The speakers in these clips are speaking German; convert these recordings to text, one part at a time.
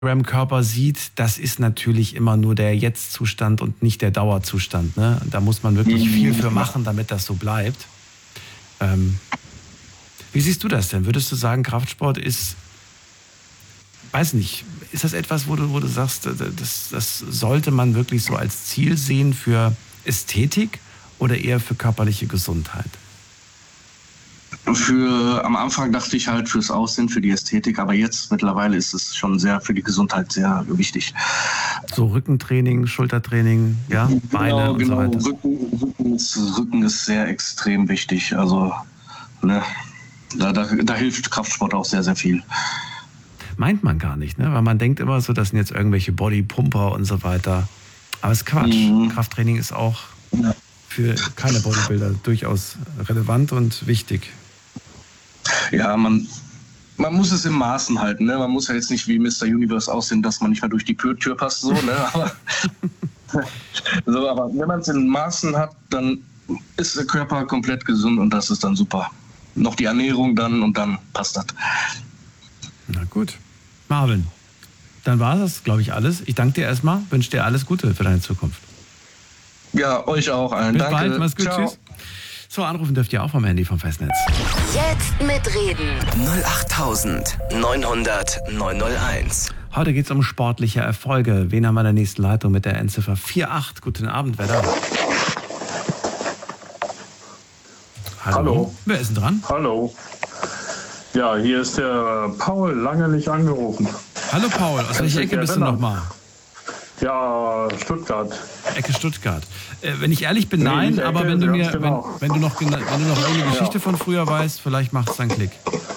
Instagram-Körper sieht, das ist natürlich immer nur der Jetzt-Zustand und nicht der Dauerzustand. Ne? Da muss man wirklich viel für machen, damit das so bleibt. Wie siehst du das denn? Würdest du sagen, Kraftsport ist, weiß nicht, ist das etwas, wo du sagst, das sollte man wirklich so als Ziel sehen für Ästhetik oder eher für körperliche Gesundheit? Am Anfang dachte ich halt fürs Aussehen, für die Ästhetik, aber jetzt mittlerweile ist es schon sehr für die Gesundheit sehr wichtig. So Rückentraining, Schultertraining, ja, Beine und so weiter. Rücken ist sehr extrem wichtig. Also ne, da hilft Kraftsport auch sehr, sehr viel. Meint man gar nicht, ne? Weil man denkt immer so, das sind jetzt irgendwelche Bodypumper und so weiter. Aber es ist Quatsch. Krafttraining ist auch für keine Bodybuilder durchaus relevant und wichtig. Ja, man muss es im Maßen halten. Ne? Man muss ja jetzt nicht wie Mr. Universe aussehen, dass man nicht mehr durch die Tür passt. So, ne? aber wenn man es in Maßen hat, dann ist der Körper komplett gesund und das ist dann super. Noch die Ernährung dann und dann passt das. Na gut. Marvin, dann war das, glaube ich, alles. Ich danke dir erstmal, wünsche dir alles Gute für deine Zukunft. Ja, euch auch allen. Bis Danke. bald, mach's gut, Ciao. Tschüss. So, anrufen dürft ihr auch vom Handy vom Festnetz. Jetzt mitreden. 08900 901. Heute geht es um sportliche Erfolge. Wen haben wir in der nächsten Leitung mit der Endziffer 48? Guten Abend, wer da? Hallo. Wer ist denn dran? Hallo. Ja, hier ist der Paul, lange nicht angerufen. Hallo Paul, aus welcher Ecke bist du nochmal? Ja, Stuttgart. Ecke Stuttgart. Wenn ich ehrlich bin, nein, Ecke, aber wenn du genau. wenn du noch irgendeine Geschichte von früher weißt, vielleicht macht es dann Klick.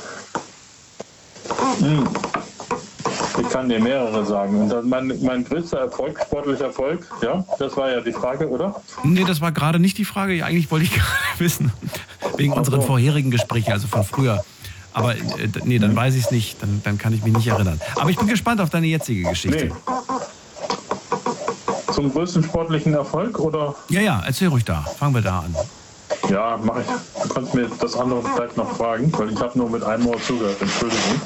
Ich kann dir mehrere sagen. Und dann mein größter Erfolg, sportlicher Erfolg, ja, das war ja die Frage, oder? Nee, das war gerade nicht die Frage. Ja, eigentlich wollte ich gerade wissen, wegen unseren vorherigen Gesprächen, also von früher. Aber nee, dann weiß ich es nicht, dann kann ich mich nicht erinnern. Aber ich bin gespannt auf deine jetzige Geschichte. Nee. Zum größten sportlichen Erfolg, oder? Ja, erzähl ruhig da. Fangen wir da an. Ja, mach ich. Du kannst mir das andere vielleicht noch fragen, weil ich habe nur mit einem Ohr zugehört. Entschuldigung.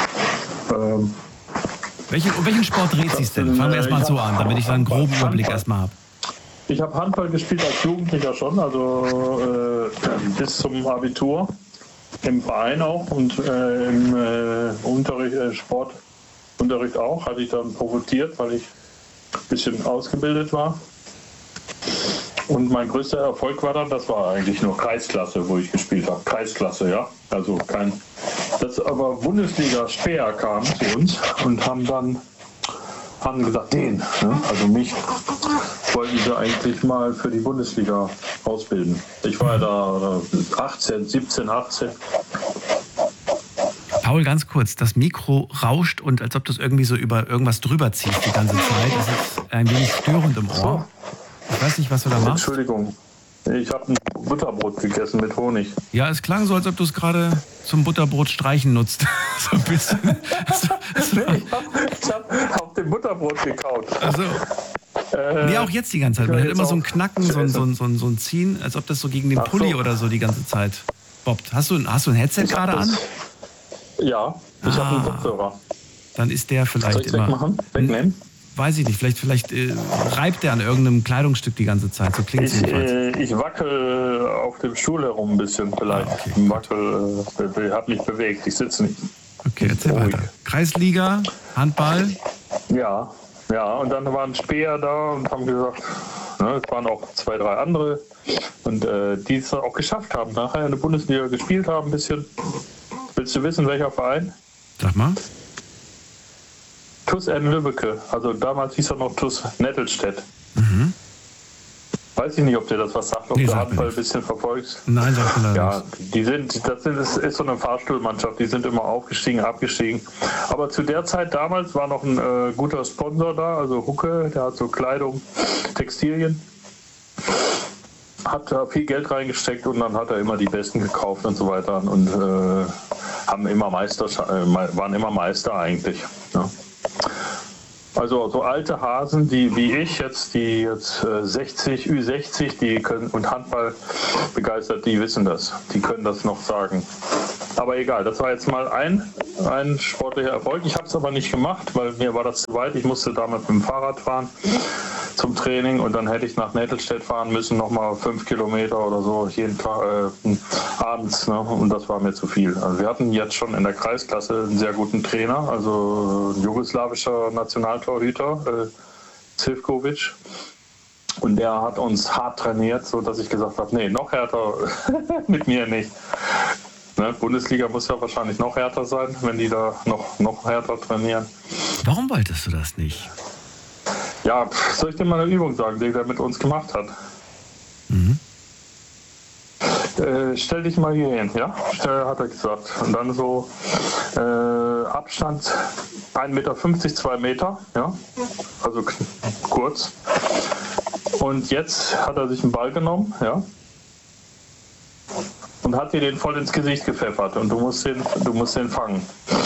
Welchen Sport dreht sich denn? Fangen wir erstmal so an, damit ich da einen groben Überblick erstmal habe. Ich habe Handball gespielt als Jugendlicher schon, also bis zum Abitur. Im Verein auch und im Sportunterricht auch. Hatte ich dann profitiert, weil ich ein bisschen ausgebildet war. Und mein größter Erfolg war dann, das war eigentlich nur Kreisklasse, wo ich gespielt habe. Kreisklasse, ja. Also das aber Bundesliga Speer kam zu uns und haben gesagt, also mich wollten sie eigentlich mal für die Bundesliga ausbilden. Ich war ja da 17, 18. Paul, ganz kurz, das Mikro rauscht und als ob du es irgendwie so über irgendwas drüber ziehst die ganze Zeit. Das ist ein wenig störend im Ohr. Ich weiß nicht, was du da machst. Entschuldigung, ich habe ein Butterbrot gegessen mit Honig. Ja, es klang so, als ob du es gerade zum Butterbrot streichen nutzt. So ein bisschen. Ich hab auf dem Butterbrot gekaut. Also, nee, auch jetzt die ganze Zeit. Man hat immer so ein Knacken, so ein Ziehen, als ob das so gegen den Pulli oder so die ganze Zeit bobbt. Hast du ein Headset gerade an? Ja, ich habe einen Kopfhörer. Dann ist der vielleicht Soll ich immer... wegmachen? Wegnehmen? Weiß ich nicht, vielleicht reibt der an irgendeinem Kleidungsstück die ganze Zeit. So klingt es jedenfalls. Ich wackel auf dem Stuhl herum ein bisschen vielleicht. Okay. Hab mich bewegt, ich sitze nicht. Okay, erzähl weiter. Kreisliga, Handball? Ja, und dann waren Speer da und haben gesagt, es waren auch 2, 3 andere und die es auch geschafft haben, nachher in der Bundesliga gespielt haben ein bisschen. Willst du wissen, welcher Verein? Sag mal. TuS Lübbecke, also damals hieß er noch TuS Nettelstedt. Mhm. Weiß ich nicht, ob dir das was sagt, ob du Handball ein bisschen verfolgst. Nein, sag mir ja, das ist so eine Fahrstuhlmannschaft, die sind immer aufgestiegen, abgestiegen. Aber zu der Zeit damals war noch ein guter Sponsor da, also Hucke, der hat so Kleidung, Textilien. Hat da viel Geld reingesteckt und dann hat er immer die Besten gekauft und so weiter und waren immer Meister eigentlich. Ja. Also so alte Hasen, die jetzt 60, Ü60, die können und Handball begeistert, die wissen das. Die können das noch sagen. Aber egal, das war jetzt mal ein ein sportlicher Erfolg. Ich habe es aber nicht gemacht, weil mir war das zu weit. Ich musste damals mit dem Fahrrad fahren zum Training und dann hätte ich nach Nettelstedt fahren müssen, nochmal 5 Kilometer oder so jeden Tag abends, ne? Und das war mir zu viel. Also wir hatten jetzt schon in der Kreisklasse einen sehr guten Trainer, also ein jugoslawischer Nationaltorhüter, Zivkovic. Und der hat uns hart trainiert, so dass ich gesagt habe, nee, noch härter mit mir nicht. Ne? Bundesliga muss ja wahrscheinlich noch härter sein, wenn die da noch härter trainieren. Warum wolltest du das nicht? Ja, soll ich dir mal eine Übung sagen, die der mit uns gemacht hat? Mhm. Stell dich mal hier hin, ja? Hat er gesagt. Und dann so Abstand 1,50 Meter, 2 Meter, ja? Also kurz. Und jetzt hat er sich einen Ball genommen, ja? Und hat dir den voll ins Gesicht gepfeffert. Und du musst den fangen.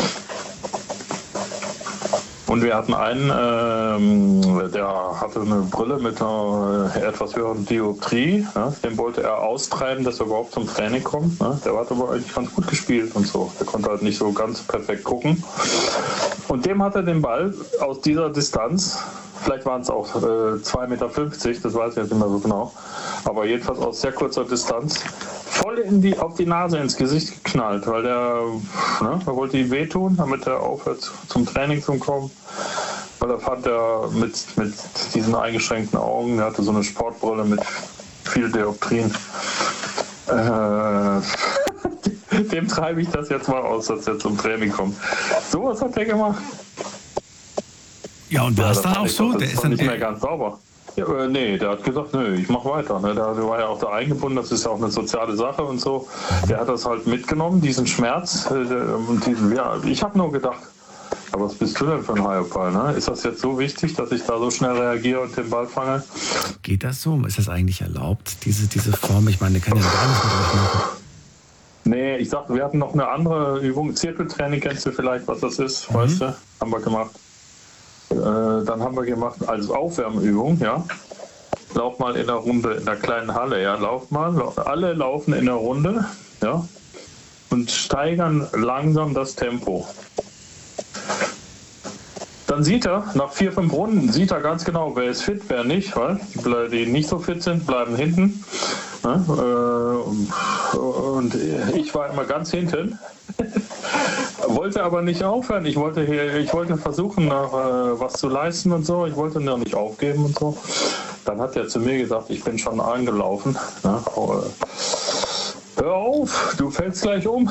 Und wir hatten einen, der hatte eine Brille mit einer etwas höheren Dioptrie. Ja, den wollte er austreiben, dass er überhaupt zum Training kommt. Ne? Der hat aber eigentlich ganz gut gespielt und so. Der konnte halt nicht so ganz perfekt gucken. Und dem hat er den Ball aus dieser Distanz, vielleicht waren es auch 2,50 Meter, das weiß ich jetzt nicht mehr so genau, aber jedenfalls aus sehr kurzer Distanz, voll auf die Nase ins Gesicht geknallt, weil der wollte ihm wehtun, damit er aufhört zum Training zu kommen. Weil er fand, er mit diesen eingeschränkten Augen, der hatte so eine Sportbrille mit viel Dioptrien. Dem treibe ich das jetzt mal aus, dass er zum Training kommt. So was hat der gemacht. Ja, und war es dann auch so? Der ist dann nicht mehr ganz sauber. Ja, nee, der hat gesagt, nö, ich mach weiter. Ne? Der war ja auch da eingebunden, das ist ja auch eine soziale Sache und so. Der hat das halt mitgenommen, diesen Schmerz. Ich habe nur gedacht, aber was bist du denn für ein Hyopai? Ne? Ist das jetzt so wichtig, dass ich da so schnell reagiere und den Ball fange? Geht das so? Ist das eigentlich erlaubt, diese Form? Ich meine, der kann ja gar nichts mit euch machen. Nee, ich sag, wir hatten noch eine andere Übung. Zirkeltraining, kennst du vielleicht, was das ist? Weißt du? Haben wir gemacht. Dann haben wir gemacht als Aufwärmübung, ja. Lauf mal in der Runde in der kleinen Halle, ja. Alle laufen in der Runde, ja. Und steigern langsam das Tempo. Dann sieht er, nach 4, 5 Runden, sieht er ganz genau, wer ist fit, wer nicht, weil die nicht so fit sind, bleiben hinten. Ja, und ich war immer ganz hinten. Wollte aber nicht aufhören. Ich wollte versuchen, noch was zu leisten und so. Ich wollte noch nicht aufgeben und so. Dann hat er zu mir gesagt, ich bin schon angelaufen. Ja, hör auf, du fällst gleich um.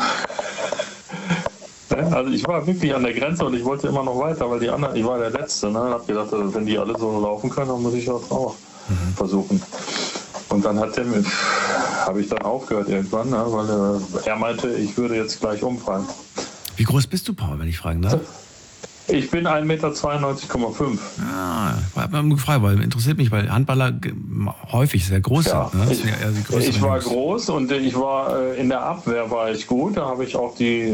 Also ich war wirklich an der Grenze und ich wollte immer noch weiter, weil die anderen, ich war der Letzte. Ne? Ich habe gedacht, wenn die alle so laufen können, dann muss ich das auch versuchen. Und dann habe ich dann aufgehört irgendwann, ne? Weil er meinte, ich würde jetzt gleich umfallen. Wie groß bist du, Paul, wenn ich fragen darf? Ich bin 1,92,5 Meter. Ah, ich habe mich gefragt, weil interessiert mich, weil Handballer häufig sehr groß sind. Ne? Ich war groß und ich war in der Abwehr war ich gut. Da habe ich auch die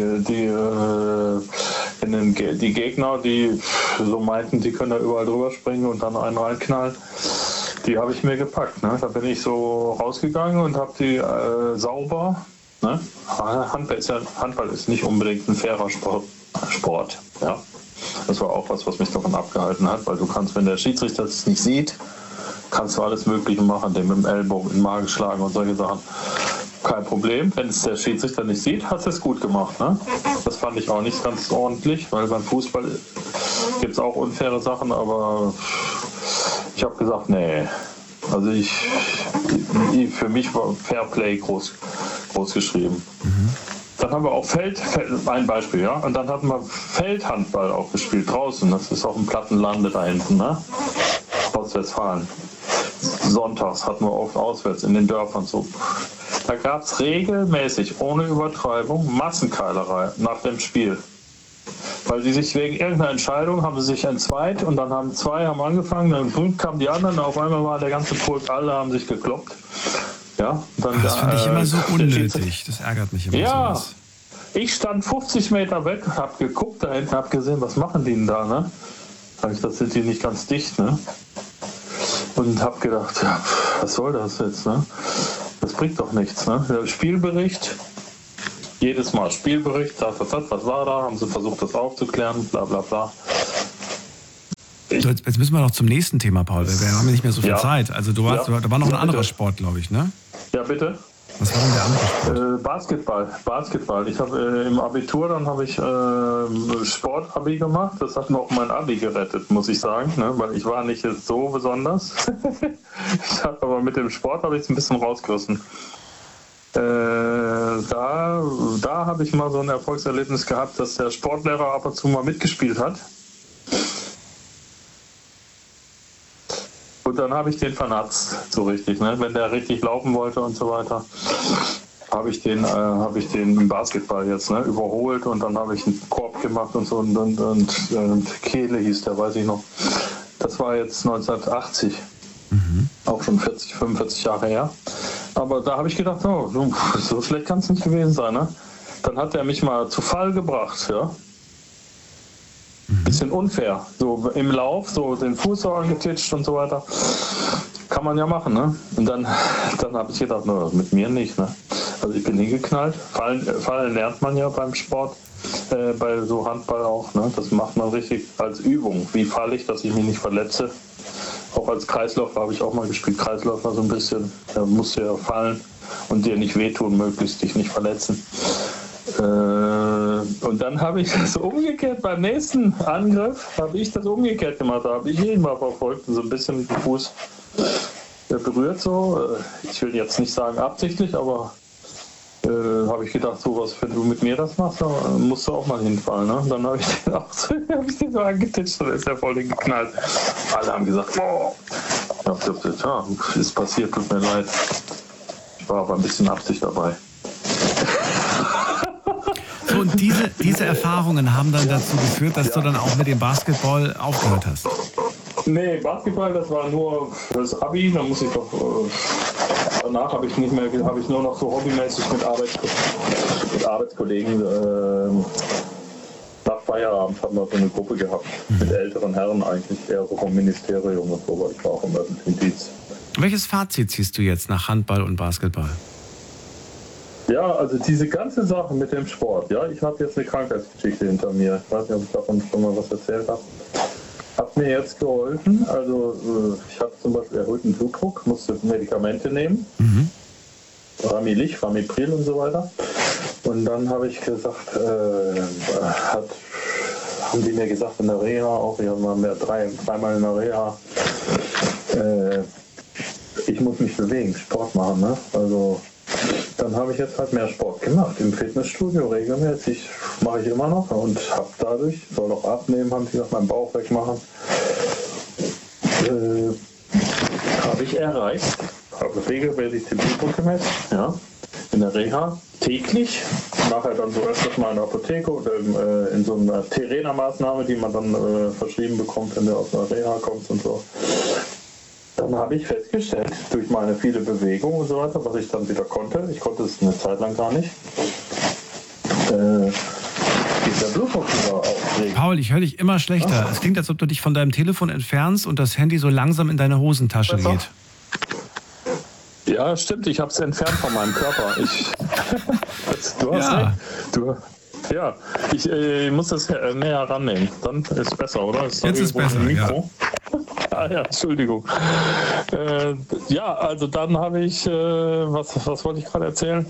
Gegner, die so meinten, die können da überall drüber springen und dann einen reinknallen. Die habe ich mir gepackt. Ne? Da bin ich so rausgegangen und habe die sauber. Ne? Handball ist nicht unbedingt ein fairer Sport. Ja? Das war auch was mich davon abgehalten hat, weil du kannst, wenn der Schiedsrichter es nicht sieht, kannst du alles Mögliche machen, dem mit dem Ellbogen in den Magen schlagen und solche Sachen. Kein Problem. Wenn es der Schiedsrichter nicht sieht, hast du es gut gemacht. Ne? Das fand ich auch nicht ganz ordentlich, weil beim Fußball gibt es auch unfaire Sachen, aber ich habe gesagt, nee. Also für mich war Fairplay groß geschrieben. Dann haben wir auch ein Beispiel, ja. Und dann hatten wir Feldhandball auch gespielt draußen. Das ist auf dem Plattenlande da hinten, ne? Ostwestfalen. Sonntags hatten wir oft auswärts in den Dörfern so. Da gab es regelmäßig, ohne Übertreibung, Massenkeilerei nach dem Spiel. Weil sie sich wegen irgendeiner Entscheidung haben sie sich entzweit und dann haben zwei angefangen, dann kamen die anderen, auf einmal war der ganze Pulk, alle haben sich gekloppt. Ja, dann das finde ich immer so unnötig, das ärgert mich immer. Ja, sowas. Ich stand 50 Meter weg, hab geguckt da hinten, hab gesehen, was machen die denn da, ne? Das sind die nicht ganz dicht, ne? Und hab gedacht, ja, was soll das jetzt, ne? Das bringt doch nichts, ne? Der Spielbericht, jedes Mal Spielbericht, was war da, haben sie versucht, das aufzuklären, bla bla bla. So, jetzt müssen wir noch zum nächsten Thema, Paul. Wir haben ja nicht mehr so viel Zeit. Also da war noch ein anderer bitte. Sport, glaube ich, ne? Ja, bitte? Was war denn der andere Sport? Basketball. Ich habe im Abitur, dann habe ich Sportabi gemacht. Das hat mir auch mein Abi gerettet, muss ich sagen, ne? Weil ich war nicht jetzt so besonders. Ich habe aber mit dem Sport habe ich es ein bisschen rausgerissen. Da habe ich mal so ein Erfolgserlebnis gehabt, dass der Sportlehrer ab und zu mal mitgespielt hat. Und dann habe ich den vernatzt, so richtig, ne? Wenn der richtig laufen wollte und so weiter, habe ich den im Basketball jetzt, ne, überholt und dann habe ich einen Korb gemacht und so und Kehle hieß der, weiß ich noch. Das war jetzt 1980, auch schon 40, 45 Jahre her. Aber da habe ich gedacht, oh, so schlecht kann es nicht gewesen sein, ne? Dann hat er mich mal zu Fall gebracht, ja. Bisschen unfair, so im Lauf, so den Fuß so angetitscht und so weiter. Kann man ja machen, ne? Und dann habe ich gedacht, no, mit mir nicht, ne? Also ich bin hingeknallt. Fallen lernt man ja beim Sport, bei so Handball auch, ne? Das macht man richtig als Übung. Wie falle ich, dass ich mich nicht verletze? Auch als Kreisläufer habe ich auch mal gespielt. Kreisläufer so ein bisschen, da musst du ja fallen und dir nicht wehtun, möglichst dich nicht verletzen. Und dann habe ich das umgekehrt, beim nächsten Angriff habe ich das umgekehrt gemacht. Da habe ich ihn mal verfolgt und so ein bisschen mit dem Fuß berührt so. Ich will jetzt nicht sagen absichtlich, aber habe ich gedacht, sowas, wenn du mit mir das machst, dann musst du auch mal hinfallen. Ne? Dann habe ich den so angetitscht und ist er voll hingeknallt. Alle haben gesagt, oh. Ja, ist passiert, tut mir leid. Ich war aber ein bisschen Absicht dabei. So, und diese Erfahrungen haben dann dazu geführt, dass du dann auch mit dem Basketball aufgehört hast? Nee, Basketball, das war nur das Abi, da muss ich doch, danach habe ich nur noch so hobbymäßig mit Arbeitskollegen, nach Feierabend haben wir so eine Gruppe gehabt, mit älteren Herren eigentlich, eher so vom Ministerium und so, weil ich war auch im öffentlichen Dienst. Welches Fazit ziehst du jetzt nach Handball und Basketball? Ja, also diese ganze Sache mit dem Sport, ja, ich habe jetzt eine Krankheitsgeschichte hinter mir. Ich weiß nicht, ob ich davon schon mal was erzählt habe. Hat mir jetzt geholfen. Also ich hatte zum Beispiel erhöhten Blutdruck, musste Medikamente nehmen. Ramilich, Ramipril und so weiter. Und dann habe ich gesagt, haben die mir gesagt in der Reha, auch wir waren dreimal in der Reha, ich muss mich bewegen, Sport machen, ne? Also dann habe ich jetzt halt mehr Sport gemacht, im Fitnessstudio regelmäßig, mache ich immer noch und habe dadurch, soll auch abnehmen, haben die noch meinen Bauch wegmachen, habe ich erreicht, habe regelmäßig den Blutdruck gemessen, ja, in der Reha, täglich, nachher dann so öfters mal in der Apotheke oder in so einer Terena-Maßnahme, die man dann verschrieben bekommt, wenn du aus einer Reha kommst und so. Dann habe ich festgestellt, durch meine viele Bewegungen und so weiter, was ich dann wieder konnte, ich konnte es eine Zeit lang gar nicht, ist der Blutdruck wieder aufregend. Paul, ich höre dich immer schlechter. Es klingt, als ob du dich von deinem Telefon entfernst und das Handy so langsam in deine Hosentasche geht. Ja, stimmt, ich habe es entfernt von meinem Körper. Du hast recht. Ich muss das näher rannehmen. Dann ist es besser, oder? Jetzt ist besser, Mikro? Ja, Entschuldigung. Also dann habe ich, was wollte ich gerade erzählen?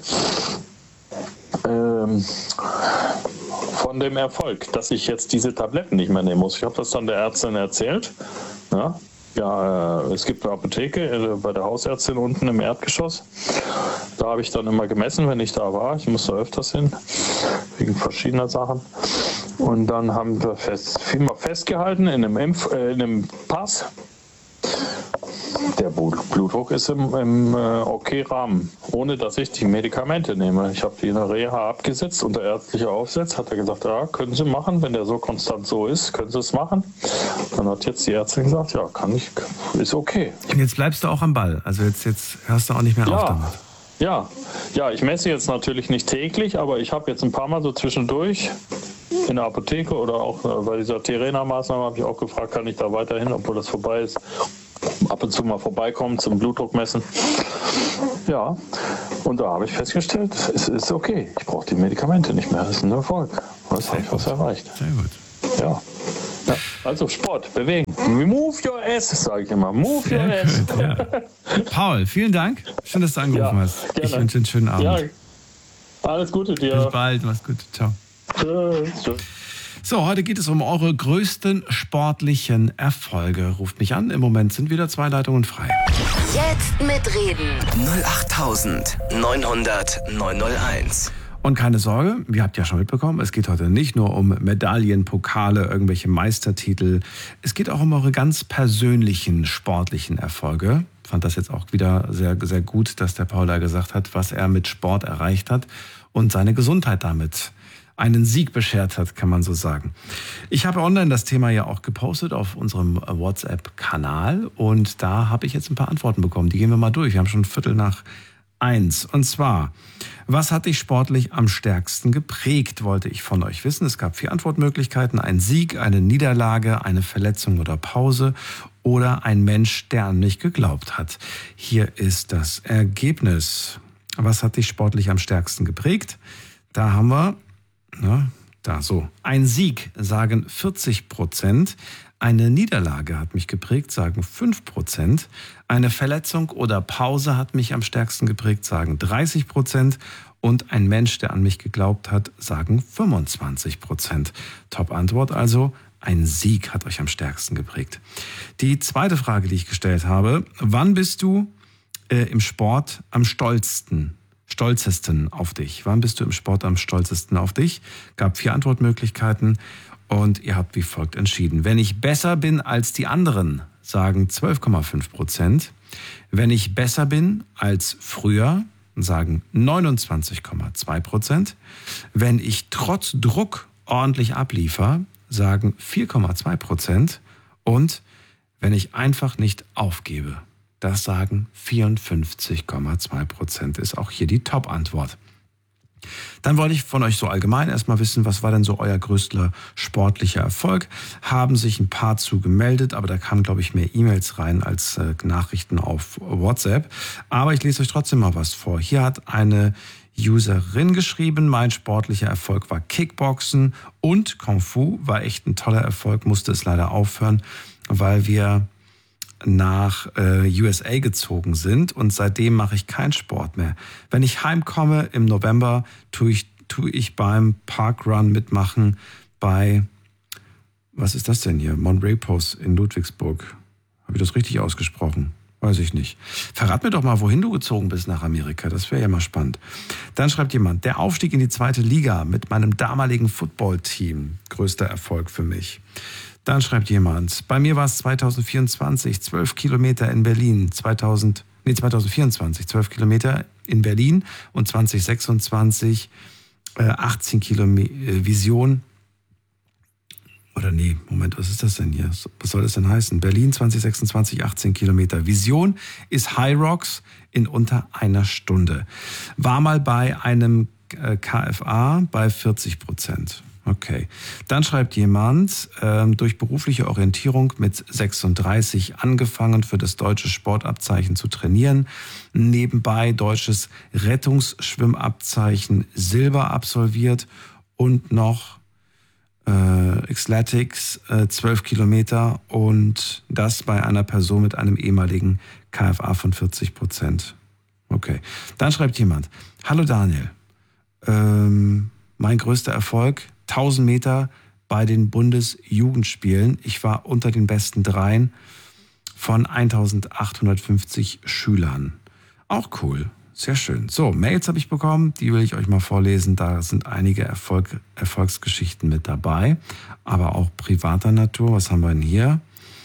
Von dem Erfolg, dass ich jetzt diese Tabletten nicht mehr nehmen muss. Ich habe das dann der Ärztin erzählt. Ja, es gibt eine Apotheke bei der Hausärztin unten im Erdgeschoss. Da habe ich dann immer gemessen, wenn ich da war. Ich musste öfters hin, wegen verschiedener Sachen. Und dann haben wir festgehalten in einem Pass. Der Blutdruck ist im okay-Rahmen, ohne dass ich die Medikamente nehme. Ich habe die in der Reha abgesetzt, unter ärztlicher Aufsicht. Hat er gesagt, ja, können Sie machen, wenn der so konstant so ist, können Sie es machen. Dann hat jetzt die Ärztin gesagt, ja, kann ich, ist okay. Und jetzt bleibst du auch am Ball, also jetzt hörst du auch nicht mehr auf damit. Ja, ich messe jetzt natürlich nicht täglich, aber ich habe jetzt ein paar Mal so zwischendurch in der Apotheke oder auch bei dieser Terena-Maßnahme habe ich auch gefragt, kann ich da weiterhin, obwohl das vorbei ist. ab und zu mal vorbeikommen zum Blutdruck messen. Ja, und da habe ich festgestellt, es ist okay. Ich brauche die Medikamente nicht mehr. Das ist ein Erfolg. Was habe ich was erreicht? Sehr gut. Ja. Ja, also Sport, bewegen. Move your ass, sage ich immer. Move your ass. Gut, ja. Paul, vielen Dank. Schön, dass du angerufen hast. Gerne. Ich wünsche einen schönen Abend. Ja, alles Gute dir. Bis bald, mach's gut. Ciao. Tschüss. So, heute geht es um eure größten sportlichen Erfolge. Ruft mich an. Im Moment sind wieder 2 Leitungen frei. Jetzt mitreden. 08900 901. Und keine Sorge, ihr habt ja schon mitbekommen, es geht heute nicht nur um Medaillen, Pokale, irgendwelche Meistertitel. Es geht auch um eure ganz persönlichen sportlichen Erfolge. Ich fand das jetzt auch wieder sehr, sehr gut, dass der Paul da gesagt hat, was er mit Sport erreicht hat und seine Gesundheit damit einen Sieg beschert hat, kann man so sagen. Ich habe online das Thema ja auch gepostet auf unserem WhatsApp-Kanal und da habe ich jetzt ein paar Antworten bekommen. Die gehen wir mal durch. Wir haben schon 1:15. Und zwar, was hat dich sportlich am stärksten geprägt, wollte ich von euch wissen. Es gab 4 Antwortmöglichkeiten. Ein Sieg, eine Niederlage, eine Verletzung oder Pause oder ein Mensch, der an mich geglaubt hat. Hier ist das Ergebnis. Was hat dich sportlich am stärksten geprägt? Da haben wir, ein Sieg, sagen 40%. Eine Niederlage hat mich geprägt, sagen 5%. Eine Verletzung oder Pause hat mich am stärksten geprägt, sagen 30%. Und ein Mensch, der an mich geglaubt hat, sagen 25%. Top-Antwort also, ein Sieg hat euch am stärksten geprägt. Die zweite Frage, die ich gestellt habe, wann bist du im Sport am stolzesten auf dich? Wann bist du im Sport am stolzesten auf dich? Gab 4 Antwortmöglichkeiten. Und ihr habt wie folgt entschieden. Wenn ich besser bin als die anderen, sagen 12,5%. Wenn ich besser bin als früher, sagen 29,2%. Wenn ich trotz Druck ordentlich abliefer, sagen 4,2%. Und wenn ich einfach nicht aufgebe, das sagen 54,2%. Ist auch hier die Top-Antwort. Dann wollte ich von euch so allgemein erstmal wissen, was war denn so euer größter sportlicher Erfolg? Haben sich ein paar zu gemeldet, aber da kamen, glaube ich, mehr E-Mails rein als Nachrichten auf WhatsApp. Aber ich lese euch trotzdem mal was vor. Hier hat eine Userin geschrieben, mein sportlicher Erfolg war Kickboxen und Kung Fu, war echt ein toller Erfolg, musste es leider aufhören, weil wir nach USA gezogen sind und seitdem mache ich keinen Sport mehr. Wenn ich heimkomme im November, tue ich beim Parkrun mitmachen bei, was ist das denn hier? Monterey Post in Ludwigsburg. Habe ich das richtig ausgesprochen? Weiß ich nicht. Verrat mir doch mal, wohin du gezogen bist nach Amerika. Das wäre ja mal spannend. Dann schreibt jemand, der Aufstieg in die 2. Liga mit meinem damaligen Footballteam. Größter Erfolg für mich. Dann schreibt jemand, bei mir war es 2024, 12 Kilometer in Berlin, 2024, 12 Kilometer in Berlin und 2026 18 Kilometer Vision. Oder nee, Moment, was ist das denn hier? Was soll das denn heißen? Berlin 2026, 18 Kilometer. Vision ist High Rocks in unter einer Stunde. War mal bei einem KFA bei 40%. Okay. Dann schreibt jemand, durch berufliche Orientierung mit 36 angefangen, für das deutsche Sportabzeichen zu trainieren. Nebenbei deutsches Rettungsschwimmabzeichen Silber absolviert und noch Xletics 12 Kilometer und das bei einer Person mit einem ehemaligen KFA von 40%. Okay. Dann schreibt jemand, hallo Daniel, mein größter Erfolg, 1000 Meter bei den Bundesjugendspielen. Ich war unter den besten 3 von 1850 Schülern. Auch cool. Sehr schön. So, Mails habe ich bekommen, die will ich euch mal vorlesen. Da sind einige Erfolgsgeschichten mit dabei, aber auch privater Natur. Was haben wir denn hier?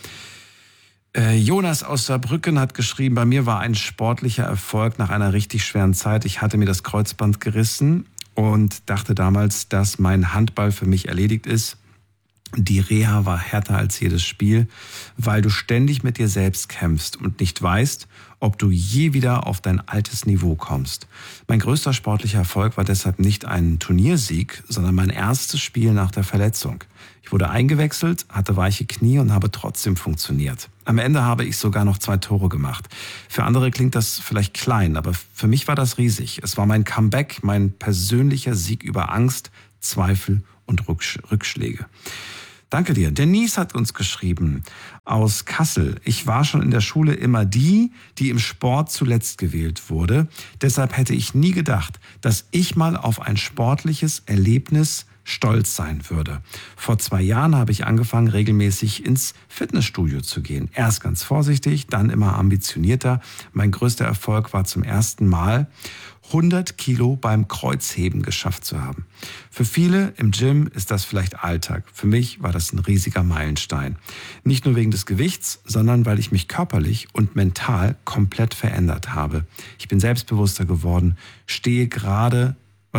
Jonas aus Saarbrücken hat geschrieben, bei mir war ein sportlicher Erfolg nach einer richtig schweren Zeit. Ich hatte mir das Kreuzband gerissen und dachte damals, dass mein Handball für mich erledigt ist. Die Reha war härter als jedes Spiel, weil du ständig mit dir selbst kämpfst und nicht weißt, ob du je wieder auf dein altes Niveau kommst. Mein größter sportlicher Erfolg war deshalb nicht ein Turniersieg, sondern mein erstes Spiel nach der Verletzung. Ich wurde eingewechselt, hatte weiche Knie und habe trotzdem funktioniert. Am Ende habe ich sogar noch 2 Tore gemacht. Für andere klingt das vielleicht klein, aber für mich war das riesig. Es war mein Comeback, mein persönlicher Sieg über Angst, Zweifel und Rückschläge. Danke dir. Denise hat uns geschrieben aus Kassel. Ich war schon in der Schule immer die im Sport zuletzt gewählt wurde. Deshalb hätte ich nie gedacht, dass ich mal auf ein sportliches Erlebnis stolz sein würde. Vor 2 Jahren habe ich angefangen, regelmäßig ins Fitnessstudio zu gehen. Erst ganz vorsichtig, dann immer ambitionierter. Mein größter Erfolg war zum ersten Mal 100 Kilo beim Kreuzheben geschafft zu haben. Für viele im Gym ist das vielleicht Alltag. Für mich war das ein riesiger Meilenstein. Nicht nur wegen des Gewichts, sondern weil ich mich körperlich und mental komplett verändert habe. Ich bin selbstbewusster geworden, stehe gerade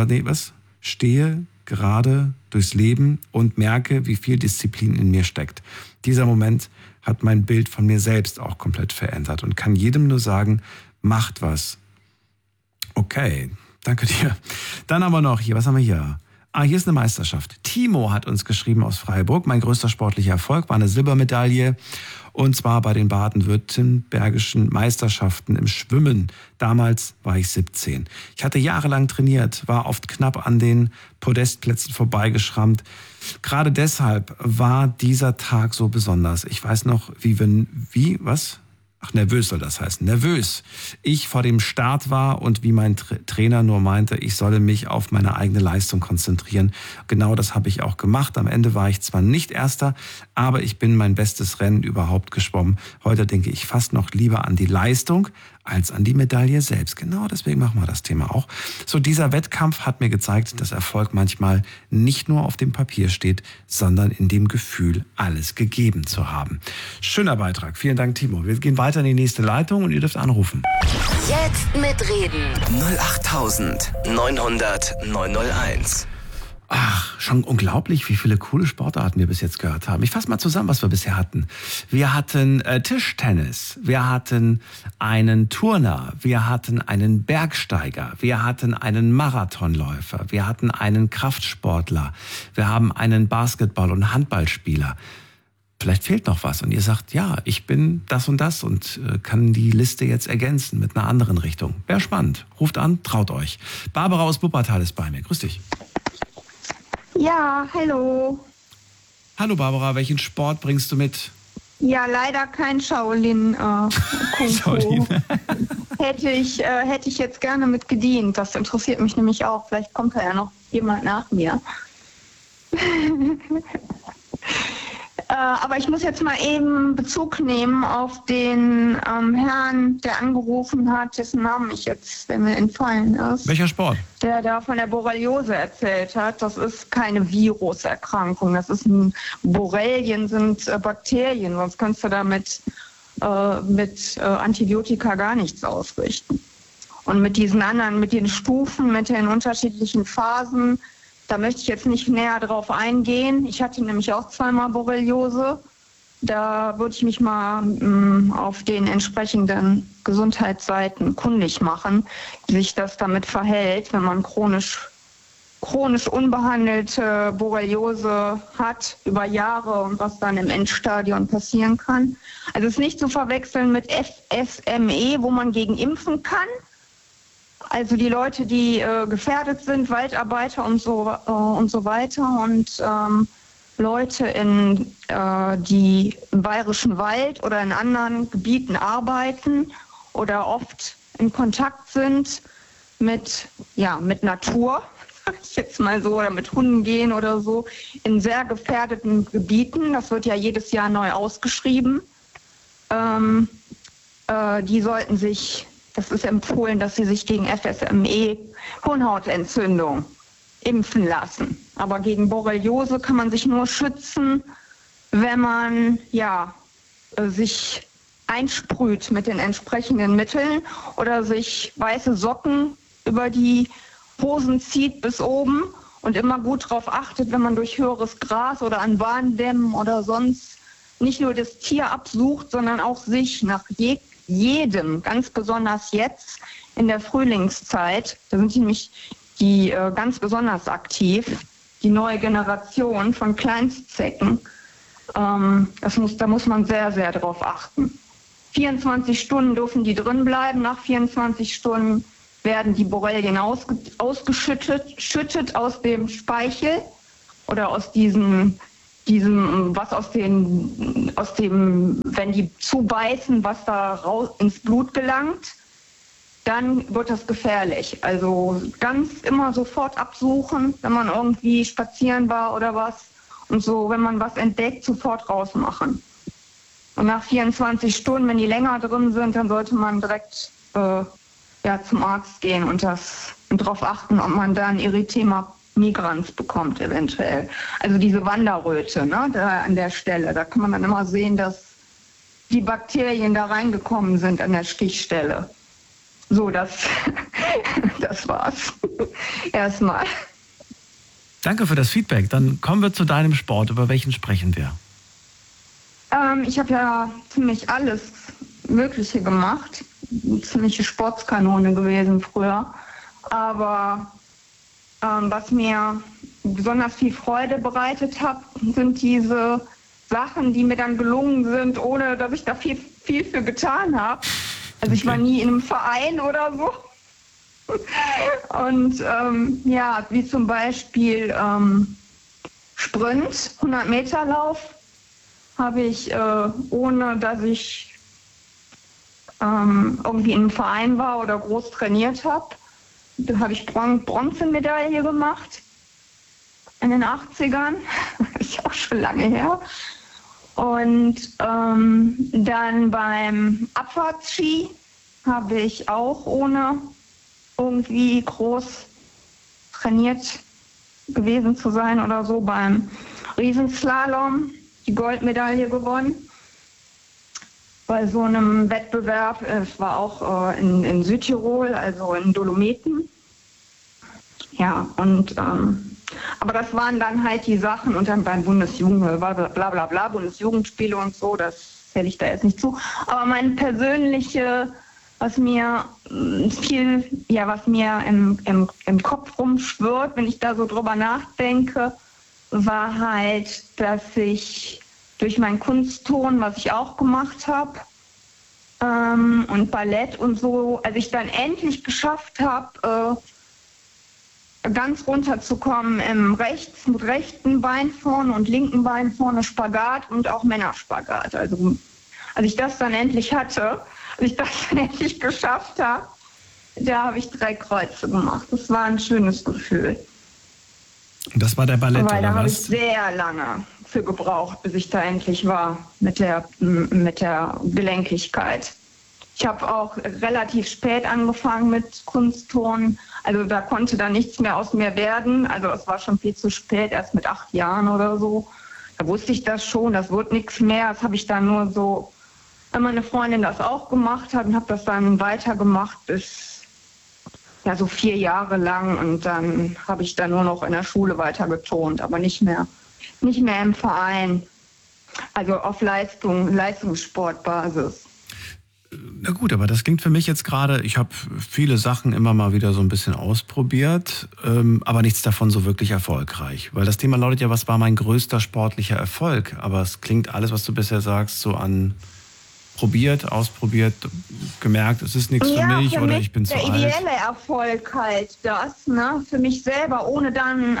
durchs Leben und merke, wie viel Disziplin in mir steckt. Dieser Moment hat mein Bild von mir selbst auch komplett verändert und kann jedem nur sagen, macht was. Okay, danke dir. Dann haben wir noch hier, was haben wir hier? Hier ist eine Meisterschaft. Timo hat uns geschrieben aus Freiburg. Mein größter sportlicher Erfolg war eine Silbermedaille. Und zwar bei den baden-württembergischen Meisterschaften im Schwimmen. Damals war ich 17. Ich hatte jahrelang trainiert, war oft knapp an den Podestplätzen vorbeigeschrammt. Gerade deshalb war dieser Tag so besonders. Ich weiß noch, nervös soll das heißen. Nervös. Ich vor dem Start war und wie mein Trainer nur meinte, ich solle mich auf meine eigene Leistung konzentrieren. Genau das habe ich auch gemacht. Am Ende war ich zwar nicht Erster, aber ich bin mein bestes Rennen überhaupt geschwommen. Heute denke ich fast noch lieber an die Leistung als an die Medaille selbst. Genau deswegen machen wir das Thema auch. So, dieser Wettkampf hat mir gezeigt, dass Erfolg manchmal nicht nur auf dem Papier steht, sondern in dem Gefühl, alles gegeben zu haben. Schöner Beitrag. Vielen Dank, Timo. Wir gehen weiter in die nächste Leitung und ihr dürft anrufen. Jetzt mitreden. 08900 901. Ach, schon unglaublich, wie viele coole Sportarten wir bis jetzt gehört haben. Ich fasse mal zusammen, was wir bisher hatten. Wir hatten Tischtennis, wir hatten einen Turner, wir hatten einen Bergsteiger, wir hatten einen Marathonläufer, wir hatten einen Kraftsportler, wir haben einen Basketball- und Handballspieler. Vielleicht fehlt noch was und ihr sagt, ja, ich bin das und kann die Liste jetzt ergänzen mit einer anderen Richtung. Wäre spannend. Ruft an, traut euch. Barbara aus Wuppertal ist bei mir. Grüß dich. Ja, hallo. Hallo Barbara, welchen Sport bringst du mit? Ja, leider kein Shaolin Kung Fu. Hätte ich jetzt gerne mit gedient. Das interessiert mich nämlich auch. Vielleicht kommt da ja noch jemand nach mir. Aber ich muss jetzt mal eben Bezug nehmen auf den Herrn, der angerufen hat, dessen Namen der mir entfallen ist. Welcher Sport? Der da von der Borreliose erzählt hat. Das ist keine Viruserkrankung. Das ist Borrelien sind Bakterien, sonst kannst du damit mit Antibiotika gar nichts ausrichten. Und mit den Stufen, mit den unterschiedlichen Phasen, da möchte ich jetzt nicht näher drauf eingehen. Ich hatte nämlich auch 2-mal Borreliose. Da würde ich mich mal auf den entsprechenden Gesundheitsseiten kundig machen, wie sich das damit verhält, wenn man chronisch unbehandelte Borreliose hat über Jahre und was dann im Endstadion passieren kann. Also es ist nicht zu verwechseln mit FSME, wo man gegen impfen kann. Also die Leute, die gefährdet sind, Waldarbeiter und so weiter und Leute, die im Bayerischen Wald oder in anderen Gebieten arbeiten oder oft in Kontakt sind mit Natur, sag ich jetzt mal so, oder mit Hunden gehen oder so, in sehr gefährdeten Gebieten. Das wird ja jedes Jahr neu ausgeschrieben. Die sollten sich... Das ist empfohlen, dass sie sich gegen FSME, Hornhautentzündung, impfen lassen. Aber gegen Borreliose kann man sich nur schützen, wenn man sich einsprüht mit den entsprechenden Mitteln oder sich weiße Socken über die Hosen zieht bis oben und immer gut darauf achtet, wenn man durch höheres Gras oder an Bahndämmen oder sonst nicht nur das Tier absucht, sondern auch sich nach jedem, ganz besonders jetzt in der Frühlingszeit, da sind nämlich die ganz besonders aktiv, die neue Generation von Kleinstzecken. Da muss man sehr, sehr drauf achten. 24 Stunden dürfen die drin bleiben. Nach 24 Stunden werden die Borrelien ausgeschüttet aus dem Speichel oder aus diesem, wenn die zubeißen, was da raus ins Blut gelangt, dann wird das gefährlich. Also ganz immer sofort absuchen, wenn man irgendwie spazieren war oder was. Und so, wenn man was entdeckt, sofort rausmachen. Und nach 24 Stunden, wenn die länger drin sind, dann sollte man direkt zum Arzt gehen und darauf achten, ob man da ein Erythema migrans bekommt eventuell. Also diese Wanderröte, ne, da an der Stelle. Da kann man dann immer sehen, dass die Bakterien da reingekommen sind an der Stichstelle. So, das war's. Erstmal. Danke für das Feedback. Dann kommen wir zu deinem Sport. Über welchen sprechen wir? Ich habe ja ziemlich alles Mögliche gemacht. Eine ziemliche Sportskanone gewesen früher. Aber was mir besonders viel Freude bereitet hat, sind diese Sachen, die mir dann gelungen sind, ohne dass ich da viel für getan habe. Also ich war nie in einem Verein oder so. Und wie zum Beispiel Sprint, 100-Meter-Lauf, habe ich, ohne dass ich irgendwie in einem Verein war oder groß trainiert habe, da habe ich Bronzemedaille gemacht in den 80ern. Das ist auch schon lange her. Und dann beim Abfahrtsski habe ich auch ohne irgendwie groß trainiert gewesen zu sein oder so beim Riesenslalom die Goldmedaille gewonnen. Bei so einem Wettbewerb, es war auch in Südtirol, also in Dolomiten. Ja, und aber das waren dann halt die Sachen und dann beim Bundesjugendspiele, Bundesjugendspiele und so, das zähle ich da jetzt nicht zu. Aber mein persönliche, was mir im Kopf rumschwirrt, wenn ich da so drüber nachdenke, war halt, dass ich durch meinen Kunstton, was ich auch gemacht habe, und Ballett und so, als ich dann endlich geschafft habe, ganz runterzukommen mit rechten Bein vorne und linken Bein vorne Spagat und auch Männerspagat. Also als ich das dann endlich hatte, als ich das dann endlich geschafft habe, da habe ich 3 Kreuze gemacht. Das war ein schönes Gefühl. Das war der Ballett, weil oder da habe ich was? sehr lange für gebraucht, bis ich da endlich war mit der Gelenkigkeit. Ich habe auch relativ spät angefangen mit Kunstturnen. Also da konnte da nichts mehr aus mir werden. Also es war schon viel zu spät, erst mit 8 Jahren oder so. Da wusste ich das schon, das wird nichts mehr. Das habe ich dann nur so, wenn meine Freundin das auch gemacht hat und habe das dann weitergemacht bis so 4 Jahre lang. Und dann habe ich dann nur noch in der Schule weiter geturnt, aber nicht mehr im Verein. Also auf Leistungssportbasis. Na gut, aber das klingt für mich jetzt gerade, ich habe viele Sachen immer mal wieder so ein bisschen ausprobiert, aber nichts davon so wirklich erfolgreich. Weil das Thema lautet ja, was war mein größter sportlicher Erfolg? Aber es klingt alles, was du bisher sagst, so an probiert, ausprobiert, gemerkt, es ist nichts für mich oder ich bin zu alt. Der ideelle Erfolg halt das, ne? Für mich selber, ohne dann